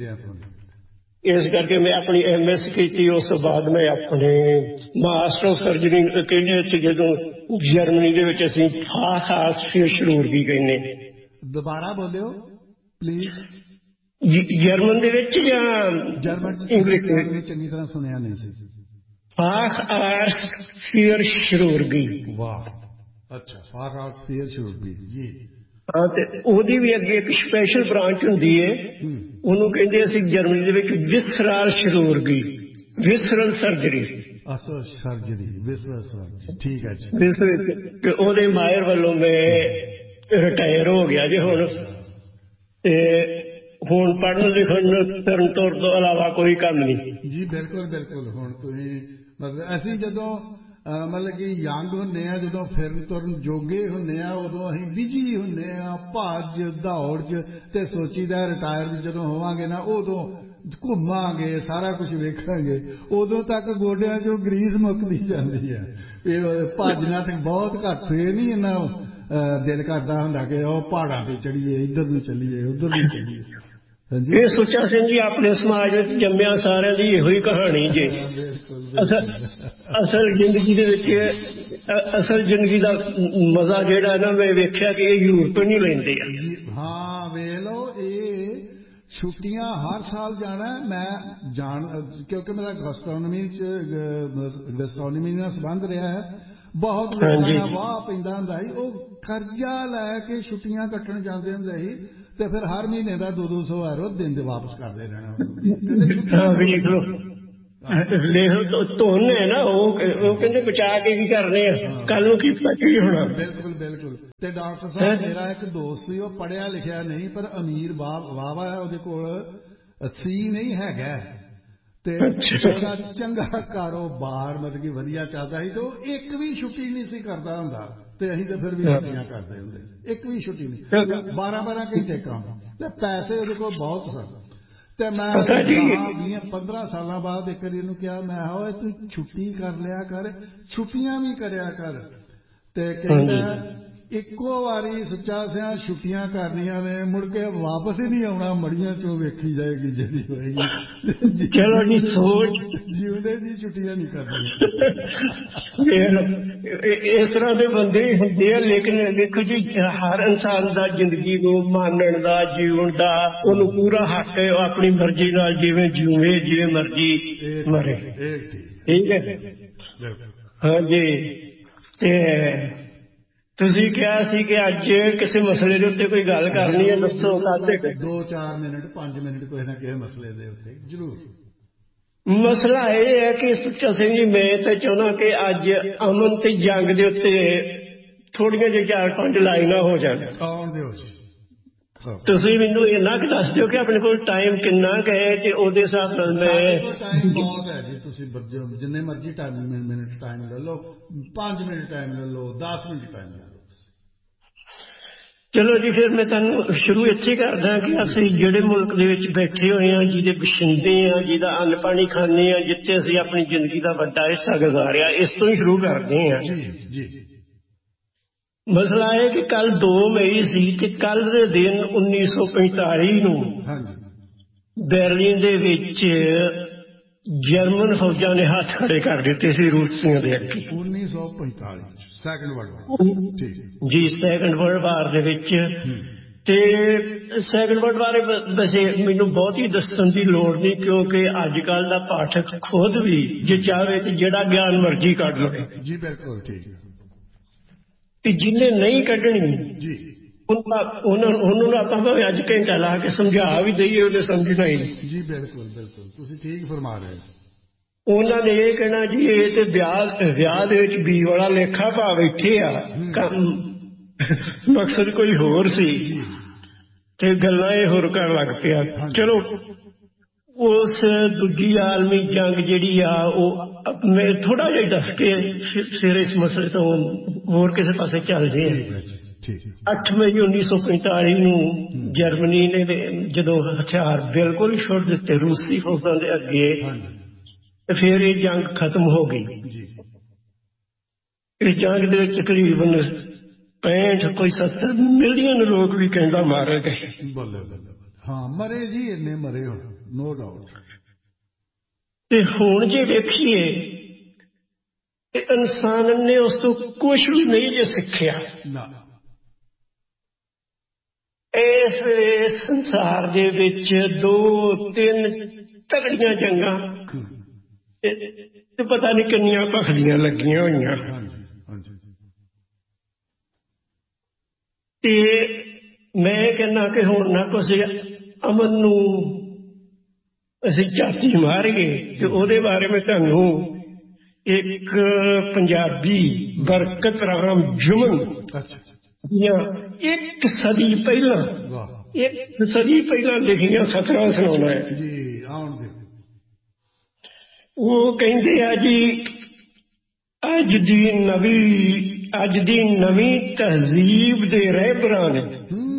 ਇਸ ਕਰਕੇ ਮੈਂ ਆਪਣੀ ਐਮ ਐਸ ਕੀਤੀ। ਉਸ ਤੋਂ ਬਾਅਦ ਮੈਂ ਆਪਣੇ ਮਾਸਟਰ ਆਫ ਸਰਜਰੀ ਕਹਿੰਦੇ ਇੱਥੇ ਜਦੋਂ ਜਰਮਨੀ ਦੇ ਵਿੱਚ ਅਸੀਂ ਖਾਸ ਫਿਰ ਸ਼ਰੂਰਗੀ ਕਹਿੰਦੇ। ਦੁਬਾਰਾ ਬੋਲਿਓ ਪਲੀਜ਼। ਜਰਮਨ ਦੇ ਵਿੱਚ ਜਾਂ ਜਰਮਨ ਇੰਗਲਿਸ਼? ਚੰਗੀ ਤਰ੍ਹਾਂ ਸੁਣਿਆ ਨਹੀਂ ਸੀ। ਫਾਖ ਆਰਸ ਫਿਰ ਸ਼ਰੂਰਗੀ। ਵਾਹ। ਅੱਛਾ, ਫਾਖ ਆਰਸ ਫਿਰ ਸ਼ਰੂਰਗੀ ਜੀ। ਹਾਂ, ਤੇ ਉਹਦੀ ਵੀ ਅੱਗੇ ਇੱਕ ਸਪੈਸ਼ਲ ਬ੍ਰਾਂਚ ਹੁੰਦੀ ਹੈ, ਉਹਨੂੰ ਕਹਿੰਦੇ ਅਸੀਂ ਜਰਮਨੀ ਦੇ ਵਿੱਚ ਵਿਸਰਲ ਸ਼ਰੂਰਗੀ, ਵਿਸਰਲ ਸਰਜਰੀ। ਅੱਛਾ, ਸਰਜਰੀ, ਵਿਸਰਲ ਸਰਜਰੀ, ਠੀਕ ਹੈ ਜੀ। ਉਹਦੇ ਮਾਹਿਰ ਵੱਲੋਂ ਮੈਂ ਰਿਟਾਇਰ ਹੋ ਗਿਆ ਜੀ ਹੁਣ। ਤੇ ਹੁਣ ਪੜ੍ਹਨ ਲਿਖਣ ਕਰਨ ਤੁਰਨ ਤੋਂ ਇਲਾਵਾ ਕੋਈ ਕੰਮ ਨਹੀਂ ਜੀ। ਬਿਲਕੁਲ ਬਿਲਕੁਲ। ਹੁਣ ਤੁਸੀਂ ਮਤਲਬ ਅਸੀਂ ਜਦੋਂ ਮਤਲਬ ਕਿ ਯੰਗ ਹੁੰਦੇ ਆ, ਜਦੋਂ ਫਿਰਨ ਤੁਰਨ ਜੋਗੇ ਹੁੰਦੇ ਆ, ਉਦੋਂ ਅਸੀਂ ਬਿਜੀ ਹੁੰਦੇ ਆ ਭੱਜ ਦੌੜ 'ਚ, ਤੇ ਸੋਚੀਦਾ ਰਿਟਾਇਰ ਜਦੋਂ ਹੋਵਾਂਗੇ ਨਾ ਉਦੋਂ ਘੁੰਮਾਂਗੇ, ਸਾਰਾ ਕੁਝ ਵੇਖਾਂਗੇ। ਉਦੋਂ ਤੱਕ ਗੋਡਿਆਂ 'ਚੋਂ ਗਰੀਸ ਮੁੱਕਦੀ ਜਾਂਦੀ ਹੈ। ਇਹ ਭੱਜ ਨੱਠ ਬਹੁਤ ਘੱਟ। ਫੇਰ ਨਹੀਂ ਇੰਨਾ ਦਿਲ ਕਰਦਾ ਹੁੰਦਾ ਕਿ ਉਹ ਪਹਾੜਾਂ ਤੇ ਚੜੀਏ, ਇੱਧਰ ਨੂੰ ਚੱਲੀਏ, ਉੱਧਰ ਨੂੰ ਚੱਲੀਏ। ਇਹ ਸੁੱਚਾ ਸਿੰਘ ਜੀ ਆਪਣੇ ਸਮਾਜ ਵਿੱਚ ਜੰਮਿਆ ਸਾਰਿਆਂ ਦੀ ਇਹੋ ਹੀ ਕਹਾਣੀ ਜੇ। ਅਸਲ ਜ਼ਿੰਦਗੀ ਦੇ ਵਿੱਚ ਅਸਲ ਜ਼ਿੰਦਗੀ ਦਾ ਮਜ਼ਾ ਜਿਹੜਾ ਨਾ ਮੈਂ ਵੇਖਿਆ ਕਿ ਇਹ ਯੂਰਪ ਨਹੀਂ ਲੈਂਦੇ ਆ। ਹਾਂ ਵੇਖ ਲਓ, ਇਹ ਛੁੱਟੀਆਂ ਹਰ ਸਾਲ ਜਾਣਾ ਮੈਂ ਜਾਣ, ਕਿਉਂਕਿ ਮੇਰਾ ਗੈਸਟਰੋਨਮੀ 'ਚ ਗੈਸਟਰੋਨਮੀ ਨਾਲ ਸੰਬੰਧ ਰਿਹਾ ਹੈ। ਬਹੁਤ ਲੋਕਾਂ ਦਾ ਵਾਹ ਪੈਂਦਾ ਹੁੰਦਾ ਸੀ, ਉਹ ਕਰਜ਼ਾ ਲੈ ਕੇ ਛੁੱਟੀਆਂ ਕੱਟਣ ਜਾਂਦੇ ਹੁੰਦੇ ਸੀ, ਤੇ ਫਿਰ ਹਰ ਮਹੀਨੇ ਦਾ ਦੋ ਦੋ ਸੌ ਐਰੋ ਦਿਨ ਦੇ ਵਾਪਸ ਕਰਦੇ ਰਹਿਣਾ। ਧੁਨ ਹੈ ਨਾ, ਉਹ ਕਹਿੰਦੇ ਬਚਾ ਕੇ ਕੀ ਕਰਨੇ ਆ, ਕੱਲ ਨੂੰ ਕੀ ਕੀ ਹੋਣਾ। ਬਿਲਕੁਲ ਬਿਲਕੁਲ। ਤੇ ਡਾਕਟਰ ਸਾਹਿਬ ਮੇਰਾ ਇੱਕ ਦੋਸਤ ਸੀ, ਉਹ ਪੜ੍ਹਿਆ ਲਿਖਿਆ ਨਹੀਂ ਪਰ ਅਮੀਰ ਵਾਹਵਾ ਹੈ, ਉਹਦੇ ਕੋਲ ਸੀ ਨਹੀਂ ਹੈਗਾ, ਤੇ ਉਹਦਾ ਚੰਗਾ ਕਾਰੋਬਾਰ ਮਤਲਬ ਕਿ ਵਧੀਆ ਚੱਲਦਾ ਸੀ, ਤੇ ਉਹ ਇੱਕ ਵੀ ਛੁੱਟੀ ਨਹੀਂ ਸੀ ਕਰਦਾ ਹੁੰਦਾ, ਤੇ ਅਸੀਂ ਤਾਂ ਫਿਰ ਵੀ ਛੁੱਟੀਆਂ ਕਰਦੇ ਹੁੰਦੇ, ਇੱਕ ਵੀ ਛੁੱਟੀ ਨਹੀਂ, ਬਾਰਾਂ ਬਾਰਾਂ ਘੰਟੇ ਕੰਮ, ਤੇ ਪੈਸੇ ਉਹਦੇ ਕੋਲ ਬਹੁਤ ਸਨ। ਤੇ ਮੈਂ ਵੀਹ ਪੰਦਰਾਂ ਸਾਲਾਂ ਬਾਅਦ ਇੱਕ ਵਾਰੀ ਇਹਨੂੰ ਕਿਹਾ, ਮੈਂ ਓਏ ਤੂੰ ਛੁੱਟੀ ਕਰ ਲਿਆ ਕਰ, ਛੁੱਟੀਆਂ ਵੀ ਕਰਿਆ ਕਰ। ਤੇ ਕਹਿੰਦਾ ਇੱਕੋ ਵਾਰੀ ਸੱਚਾ ਸਿਆਂ ਛੁੱਟੀਆਂ ਕਰਨੀਆਂ ਨੇ, ਮੁੜ ਕੇ ਵਾਪਸ ਹੀ ਨਹੀਂ ਆਉਣਾ, ਮੜੀਆਂ ਚੋਂ ਵੇਖੀ ਜਾਏਗੀ ਜਿਹੜੀ ਹੋਏਗੀ। ਚਲੋ ਜੀ ਸੋਚ ਜਿਉਂਦੇ ਦੀ ਛੁੱਟੀਆਂ ਨਹੀਂ ਕਰਨੀਆਂ। ਇਸ ਤਰ੍ਹਾਂ ਦੇ ਬੰਦੇ ਹੀ ਹੁੰਦੇ ਆ, ਲੇਕਿਨ ਦੇਖੋ ਜੀ ਹਰ ਇਨਸਾਨ ਦਾ ਜ਼ਿੰਦਗੀ ਨੂੰ ਮਾਣਨ ਦਾ, ਜੀਉਣ ਦਾ ਉਹਨੂੰ ਪੂਰਾ ਹੱਕ ਹੈ, ਆਪਣੀ ਮਰਜ਼ੀ ਨਾਲ ਜਿਵੇਂ ਜਿਵੇਂ ਜਿਵੇਂ ਮਰਜ਼ੀ ਮਰੇ। ਠੀਕ ਹੈ, ਹਾਂਜੀ। ਤੇ ਤੁਸੀਂ ਕਿਹਾ ਸੀ ਕਿ ਅੱਜ ਕਿਸੇ ਮਸਲੇ ਦੇ ਉੱਤੇ ਕੋਈ ਗੱਲ ਕਰਨੀ ਹੈ, ਦੱਸੋ। ਕਾਹਦੇ ਦੋ ਚਾਰ ਮਿੰਟ ਪੰਜ ਮਿੰਟ ਕਿਸੇ ਨਾ ਕਿਸੇ ਮਸਲੇ ਦੇ ਉੱਤੇ ਜ਼ਰੂਰ। ਮਸਲਾ ਇਹ ਹੈ ਕਿ ਸੁੱਚਾ ਸਿੰਘ ਜੀ, ਮੈਂ ਤਾਂ ਚਾਹੁੰਦਾ ਕਿ ਅੱਜ ਅਮਨ ਤੇ ਜੰਗ ਦੇ ਉੱਤੇ ਥੋੜੀਆਂ ਜਿਹੀਆਂ ਚਾਰ ਪੰਜ ਲਾਈਨਾਂ ਹੋ ਜਾਣ। ਆਉਣ ਦਿਓ ਜੀ। ਤੁਸੀਂ ਮੈਨੂੰ ਇੰਨਾ ਕੁ ਦੱਸ ਦਿਓ ਕਿ ਆਪਣੇ ਕੋਲ ਟਾਈਮ ਕਿੰਨਾ ਕੁ ਹੈ, ਤੇ ਉਹਦੇ ਹਿਸਾਬ ਨਾਲ ਮੈਂ। ਟਾਈਮ ਬਹੁਤ ਹੈ ਜੀ, ਤੁਸੀਂ ਜਿੰਨੇ ਮਰਜ਼ੀ ਟਾਈਮ ਮਿੰਟ ਟਾਈਮ ਲੈ ਲਓ, ਪੰਜ ਮਿੰਟ ਟਾਈਮ ਲੈ ਲਓ, ਦਸ ਮਿੰਟ ਟਾਈਮ ਲੈ ਲਓ। ਚਲੋ ਜੀ, ਫਿਰ ਮੈਂ ਤੁਹਾਨੂੰ ਸ਼ੁਰੂ ਇੱਥੇ ਕਰਦਾ ਕਿ ਅਸੀਂ ਜਿਹੜੇ ਮੁਲਕ ਦੇ ਵਿੱਚ ਬੈਠੇ ਹੋਏ ਹਾਂ, ਜਿਹਦੇ ਵਸਿੰਦੇ ਹਾਂ, ਜਿਹਦਾ ਅੰਨ ਪਾਣੀ ਖਾਂਦੇ ਹਾਂ, ਜਿੱਥੇ ਅਸੀਂ ਆਪਣੀ ਜ਼ਿੰਦਗੀ ਦਾ ਵੱਡਾ ਹਿੱਸਾ ਗੁਜ਼ਾਰਿਆ, ਇਸ ਤੋਂ ਹੀ ਸ਼ੁਰੂ ਕਰਦੇ ਹਾਂ। ਜੀ ਜੀ। ਮਸਲਾ ਇਹ ਕਿ ਕੱਲ ਦੋ ਮਈ ਸੀ ਤੇ ਕੱਲ ਦੇ ਦਿਨ ਉੱਨੀ ਸੌ ਪੈਂਤਾਲੀ ਨੂੰ ਬਰਲਿਨ ਦੇ ਵਿੱਚ ਜਰਮਨ ਫੌਜਾਂ ਨੇ ਹੱਥ ਖੜੇ ਕਰ ਦਿੱਤੇ ਸੀ ਰੂਸੀਆਂ ਦੇ ਅੱਗੇ। ਉੱਨੀ ਸੌ ਪੈਂਤਾਲੀ ਸੈਕੰਡ ਵਰਲਡ ਜੀ, ਸੈਕੰਡ ਵਰਲਡ ਵਾਰ ਦੇ ਵਿੱਚ। ਤੇ ਸੈਕੰਡ ਵਰਲਡ ਵਾਰ ਵੈਸੇ ਮੈਨੂੰ ਬਹੁਤ ਹੀ ਦੱਸਣ ਦੀ ਲੋੜ ਨਹੀਂ, ਕਿਉਂਕਿ ਅੱਜ ਕੱਲ ਦਾ ਪਾਠਕ ਖੁਦ ਵੀ ਜੇ ਚਾਹੇ ਤੇ ਜਿਹੜਾ ਗਿਆਨ ਮਰਜ਼ੀ ਕੱਢ ਲਵੇ। ਜੀ ਬਿਲਕੁਲ ਠੀਕ। ਤੇ ਜਿਹਨੇ ਨਹੀਂ ਕੱਢਣੀ ਜੀ ਉਹਨਾਂ ਨੂੰ ਆਪਾਂ ਭਾਵੇਂ ਅੱਜ ਘੰਟਾ ਲਾ ਕੇ ਸਮਝਾ ਵੀ ਦਈਏ, ਉਹਨੇ ਸਮਝਣਾ ਹੀ। ਜੀ ਬਿਲਕੁਲ ਬਿਲਕੁਲ, ਤੁਸੀਂ ਠੀਕ ਫਰਮਾ ਰਹੇ। ਉਹਨਾਂ ਨੇ ਇਹ ਕਹਿਣਾ ਜੀ ਇਹ ਤੇ ਵਿਆਹ ਵਿਆਹ ਦੇ ਵਿੱਚ ਬੀ ਵਾਲਾ ਲੇਖਾ ਪਾ ਬੈਠੇ ਆ, ਮਕਸਦ ਕੋਈ ਹੋਰ ਸੀ ਤੇ ਗੱਲਾਂ ਇਹ ਹੋਰ ਕਰਨ ਲੱਗ ਪਿਆ। ਚਲੋ, ਉਸ ਦੂਜੀ ਆਲਮੀ ਜੰਗ ਜਿਹੜੀ ਆ ਉਹ ਮੈਂ ਥੋੜਾ ਜਿਹਾ ਦੱਸ ਕੇ ਫਿਰ ਇਸ ਮਸਲੇ ਤੋਂ ਹੋਰ ਕਿਸੇ ਪਾਸੇ ਚੱਲਦੇ ਆ। ਅੱਠ ਮਈ ਉੱਨੀ ਸੌ ਪੈਂਤਾਲੀ ਨੂੰ ਜਰਮਨੀ ਨੇ ਜਦੋਂ ਹਥਿਆਰ ਬਿਲਕੁਲ ਹੀ ਛੁੱਟ ਦਿੱਤੇ ਰੂਸੀ ਫੌਜਾਂ ਦੇ ਅੱਗੇ, ਤੇ ਫਿਰ ਇਹ ਜੰਗ ਖਤਮ ਹੋ ਗਈ। ਇਸ ਜੰਗ ਦੇ ਵਿੱਚ ਤਕਰੀਬਨ ਪੈਂਹਠ ਕੋਈ ਸੱਤਰ ਮਿਲੀਅਨ ਲੋਕ ਵੀ ਕਹਿੰਦਾ ਮਾਰੇ ਗਏ। ਹਾਂ ਮਰੇ ਜੀ, ਇੰਨੇ ਮਰੇ ਹੋ, ਨੋ ਡਾਊਟ। ਤੇ ਹੁਣ ਜੇ ਵੇਖੀਏ ਤੇ ਇਨਸਾਨ ਨੇ ਉਸ ਤੋਂ ਕੁਛ ਵੀ ਨਹੀਂ ਜੇ ਸਿੱਖਿਆ। ਇਸ ਵੇਲੇ ਸੰਸਾਰ ਦੇ ਵਿੱਚ ਦੋ ਤਿੰਨ ਤਗੜੀਆਂ ਜੰਗਾਂ ਤੇ ਪਤਾ ਨਹੀਂ ਕਿੰਨੀਆਂ ਭਖਦੀਆਂ ਲੱਗੀਆਂ ਹੋਈਆਂ। ਤੇ ਮੈਂ ਕਹਿੰਦਾ ਕਿ ਹੁਣ ਨਾ ਕੁਛ ਅਮਨ ਨੂੰ ਅਸੀਂ ਝਾਤੀ ਮਾਰੀਏ, ਤੇ ਉਹਦੇ ਬਾਰੇ ਮੈਂ ਤੁਹਾਨੂੰ ਇੱਕ ਪੰਜਾਬੀ ਬਰਕਤ ਰਾਮ ਜੁਮਨ ਦੀਆਂ ਇੱਕ ਸਦੀ ਪਹਿਲਾਂ ਇੱਕ ਸਦੀ ਪਹਿਲਾਂ ਲਿਖੀਆਂ ਸਤਰਾਂ ਸੁਣਾਉਣਾ ਹੈ ਜੀ। ਉਹ ਕਹਿੰਦੇ ਆ ਜੀ, ਅੱਜ ਦੀ ਨਵੀਂ ਅੱਜ ਦੀ ਨਵੀਂ ਤਹਿਜ਼ੀਬ ਦੇ ਰਹਿਬਰਾਂ ਨੇ,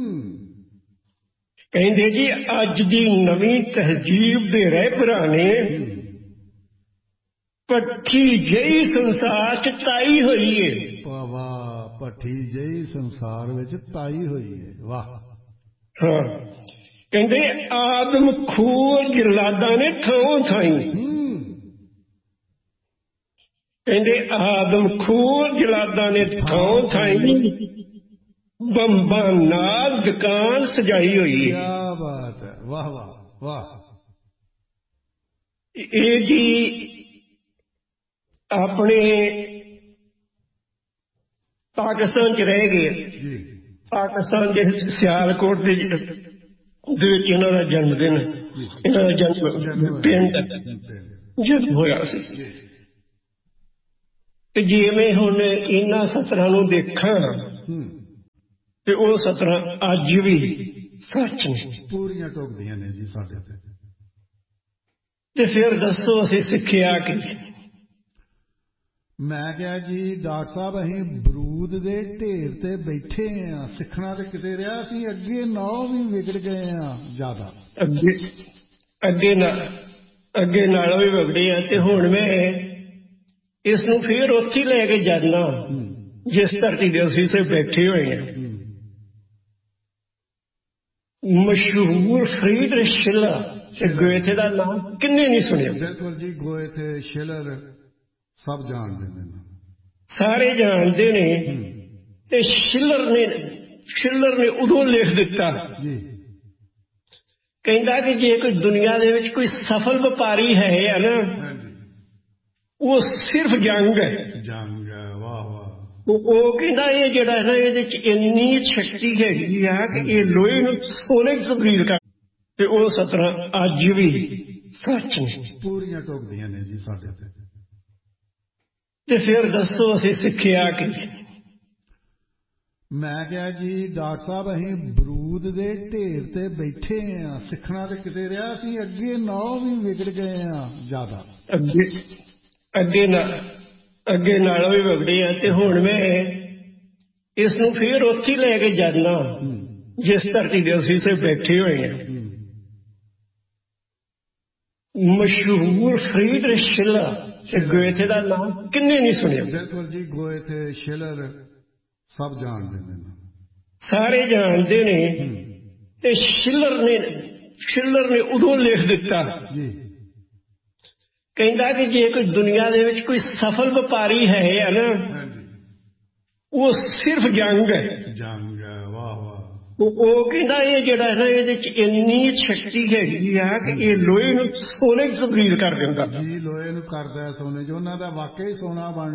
ਕਹਿੰਦੇ ਜੀ ਅੱਜ ਦੀ ਨਵੀਂ ਤਹਿਜ਼ੀਬ ਦੇ ਰਹਿਬਰਾਂ ਨੇ ਭੱਠੀ ਜਿਹੀ ਸੰਸਾਰ ਚ ਤਾਈ ਹੋਈ ਏ। ਵਾਹ, ਭੱਠੀ ਜਿਹੀ ਸੰਸਾਰ ਵਿੱਚ ਤਾਈ ਹੋਈ ਏ। ਵਾਹ। ਹਾਂ, ਕਹਿੰਦੇ ਆਦਮ ਖੋਰ ਜਲਾਦਾਂ ਨੇ ਥਾਂ ਥਾਈ, ਕਹਿੰਦੇ ਆਦਮ ਖੋਰ ਜਲਾਦਾਂ ਨੇ ਥਾਂ ਥਾਈ ਬੰਬਾਂ ਨਾਲ ਦੁਕਾਨ ਸਜਾਈ ਹੋਈ ਹੈ। ਕਿਆ ਬਾਤ ਹੈ, ਵਾਹ ਵਾਹ ਵਾਹ। ਇਹ ਜੀ ਆਪਣੇ ਪਾਕਿਸਤਾਨ ਚ ਰਹਿ ਗਏ। ਪਾਕਿਸਤਾਨ ਦੇ ਸਿਆਲਕੋਟ ਦੇ ਵਿੱਚ ਇਹਨਾਂ ਦਾ ਜਨਮ ਦਿਨ, ਇਹਨਾਂ ਦਾ ਜਨਮ ਪਿੰਡ ਜਨਮ ਹੋਇਆ ਸੀ। ਤੇ ਜੇ ਮੈਂ ਹੁਣ ਇਹਨਾਂ ਸਤਰਾਂ ਨੂੰ ਦੇਖਾਂ ਤੇ ਉਹ ਸਤਰਾਂ ਅੱਜ ਵੀ ਸੱਚ ਨੇ, ਪੂਰੀਆਂ ਟੋਕਦੀਆਂ ਨੇ ਜੀ ਸਾਡੇ ਤੇ। ਤੇ ਫਿਰ ਦੱਸੋ ਅਸੀਂ ਸਿੱਖਿਆ ਕੀ? ਮੈਂ ਕਿਹਾ ਜੀ ਡਾਕਟਰ ਸਾਹਿਬ ਅਸੀਂ ਬਰੂਦ ਦੇ ਢੇਰ ਤੇ ਬੈਠੇ ਆ, ਸਿੱਖਣਾ ਤੇ ਕਿਤੇ ਰਿਹਾ, ਅਸੀਂ ਅੱਗੇ ਨੌ ਵੀ ਵਿਗੜ ਗਏ ਆ ਜ਼ਿਆਦਾ। ਅੱਗੇ ਅੱਗੇ ਨਾ ਅੱਗੇ ਨਾਲੋਂ ਵੀ ਵਿਗੜੇ ਆ ਤੇ ਹੁਣ ਮੈਂ ਇਸ ਨੂੰ ਫੇਰ ਉੱਥੇ ਲੈ ਕੇ ਜਾਣਾ ਜਿਸ ਧਰਤੀ ਦੇ ਅਸੀਂ ਸੇ ਬੈਠੇ ਹੋਏ ਹਾਂ। ਮਸ਼ਹੂਰ ਫਰੀਡਰਿਖ ਸ਼ਿਲਰ ਤੇ ਗੋਇਥੇ ਦਾ ਨਾਮ ਕਿੰਨੇ ਨਹੀਂ ਸੁਣਿਆ? ਬਿਲਕੁਲ ਜੀ, ਗੋਇਥੇ ਸ਼ਿਲਰ ਸਭ ਜਾਣਦੇ ਨੇ, ਸਾਰੇ ਜਾਣਦੇ ਨੇ। ਤੇ ਸ਼ਿਲਰ ਨੇ ਸ਼ਿਲਰ ਨੇ ਉਦੋਂ ਲਿਖ ਦਿੱਤਾ ਜੀ, ਕਹਿੰਦਾ ਕਿ ਜੇ ਕੋਈ ਦੁਨੀਆ ਦੇ ਵਿੱਚ ਕੋਈ ਸਫਲ ਵਪਾਰੀ ਹੈ ਆ ਨਾ, ਉਹ ਸਿਰਫ ਜੰਗ ਹੈ। ਜੰਗ ਹੈ, ਵਾਹ ਵਾਹ। ਉਹ ਕਹਿੰਦਾ ਇਹ ਜਿਹੜਾ ਹੈ ਨਾ, ਇਹਦੇ ਚ ਇੰਨੀ ਸ਼ਕਤੀ ਹੈਗੀ ਆ ਕਿ ਇਹ ਲੋਹੇ ਨੂੰ ਸੋਨੇ ਚ ਤਬਦੀਲ ਕਰ। ਤੇ ਉਹ ਸਤਰਾਂ ਅੱਜ ਵੀ ਸੱਚ ਨੇ, ਪੂਰੀਆਂ ਟੋਕਦੀਆਂ ਨੇ ਜੀ ਸਾਡੇ ਤੇ। ਤੇ ਫਿਰ ਦੱਸੋ ਅਸੀਂ ਸਿੱਖਿਆ ਕਿ? ਮੈਂ ਕਿਹਾ ਜੀ ਡਾਕਟਰ ਸਾਹਿਬ ਅਸੀਂ ਬਰੂਦ ਦੇ ਢੇਰ ਤੇ ਬੈਠੇ ਆ, ਸਿੱਖਣਾ ਤੇ ਕਿਤੇ ਰਿਹਾ, ਅਸੀਂ ਅੱਗੇ ਨੌ ਵੀ ਵਿਗੜ ਗਏ ਆ ਜ਼ਿਆਦਾ। ਅੱਗੇ ਅੱਗੇ ਨਾ ਅੱਗੇ ਨਾਲੋਂ ਵੀ ਵਿਗੜੇ ਆ ਤੇ ਹੁਣ ਮੈਂ ਇਸ ਨੂੰ ਫੇਰ ਉੱਥੇ ਲੈ ਕੇ ਜਾਣਾ ਜਿਸ ਧਰਤੀ ਦੇ ਅਸੀਂ ਸੇ ਬੈਠੇ ਹੋਏ ਹਾਂ। ਮਸ਼ਹੂਰ ਫਰੀਡਰਿਖ ਸ਼ਿਲਰ ਤੇ ਗੋਇਥੇ ਦਾ ਨਾਮ ਕਿੰਨੇ ਨਹੀਂ ਸੁਣਿਆ? ਬਿਲਕੁਲ ਜੀ, ਗੋਇਥੇ ਸ਼ਿਲਰ ਸਭ ਜਾਣਦੇ ਨੇ, ਸਾਰੇ ਜਾਣਦੇ ਨੇ। ਤੇ ਸ਼ਿਲਰ ਨੇ ਸ਼ਿਲਰ ਨੇ ਉਦੋਂ ਲਿਖ ਦਿੱਤਾ ਜੀ, ਕਹਿੰਦਾ ਕਿ ਜੇ ਕੋਈ ਦੁਨੀਆ ਦੇ ਵਿੱਚ ਕੋਈ ਸਫਲ ਵਪਾਰੀ ਹੈ ਆ ਨਾ, ਉਹ ਸਿਰਫ ਜੰਗ ਹੈ। ਜੰਗ ਹੈ, ਵਾਹ ਵਾਹ। ਉਹ ਕਹਿੰਦਾ ਇਹ ਜਿਹੜਾ ਹੈ ਨਾ, ਇਹਦੇ ਚ ਇੰਨੀ ਸ਼ਕਤੀ ਹੈਗੀ ਆ ਕਿ ਇਹ ਲੋਹੇ ਨੂੰ ਸੋਨੇ ਚ ਤਬਦੀਲ ਕਰ ਦਿੰਦਾ। ਜੀ, ਲੋਹੇ ਨੂੰ ਕਰਦਾ ਸੋਨੇ ਚ। ਉਹਨਾਂ ਦਾ ਵਾਕਈ ਸੋਨਾ ਬਣ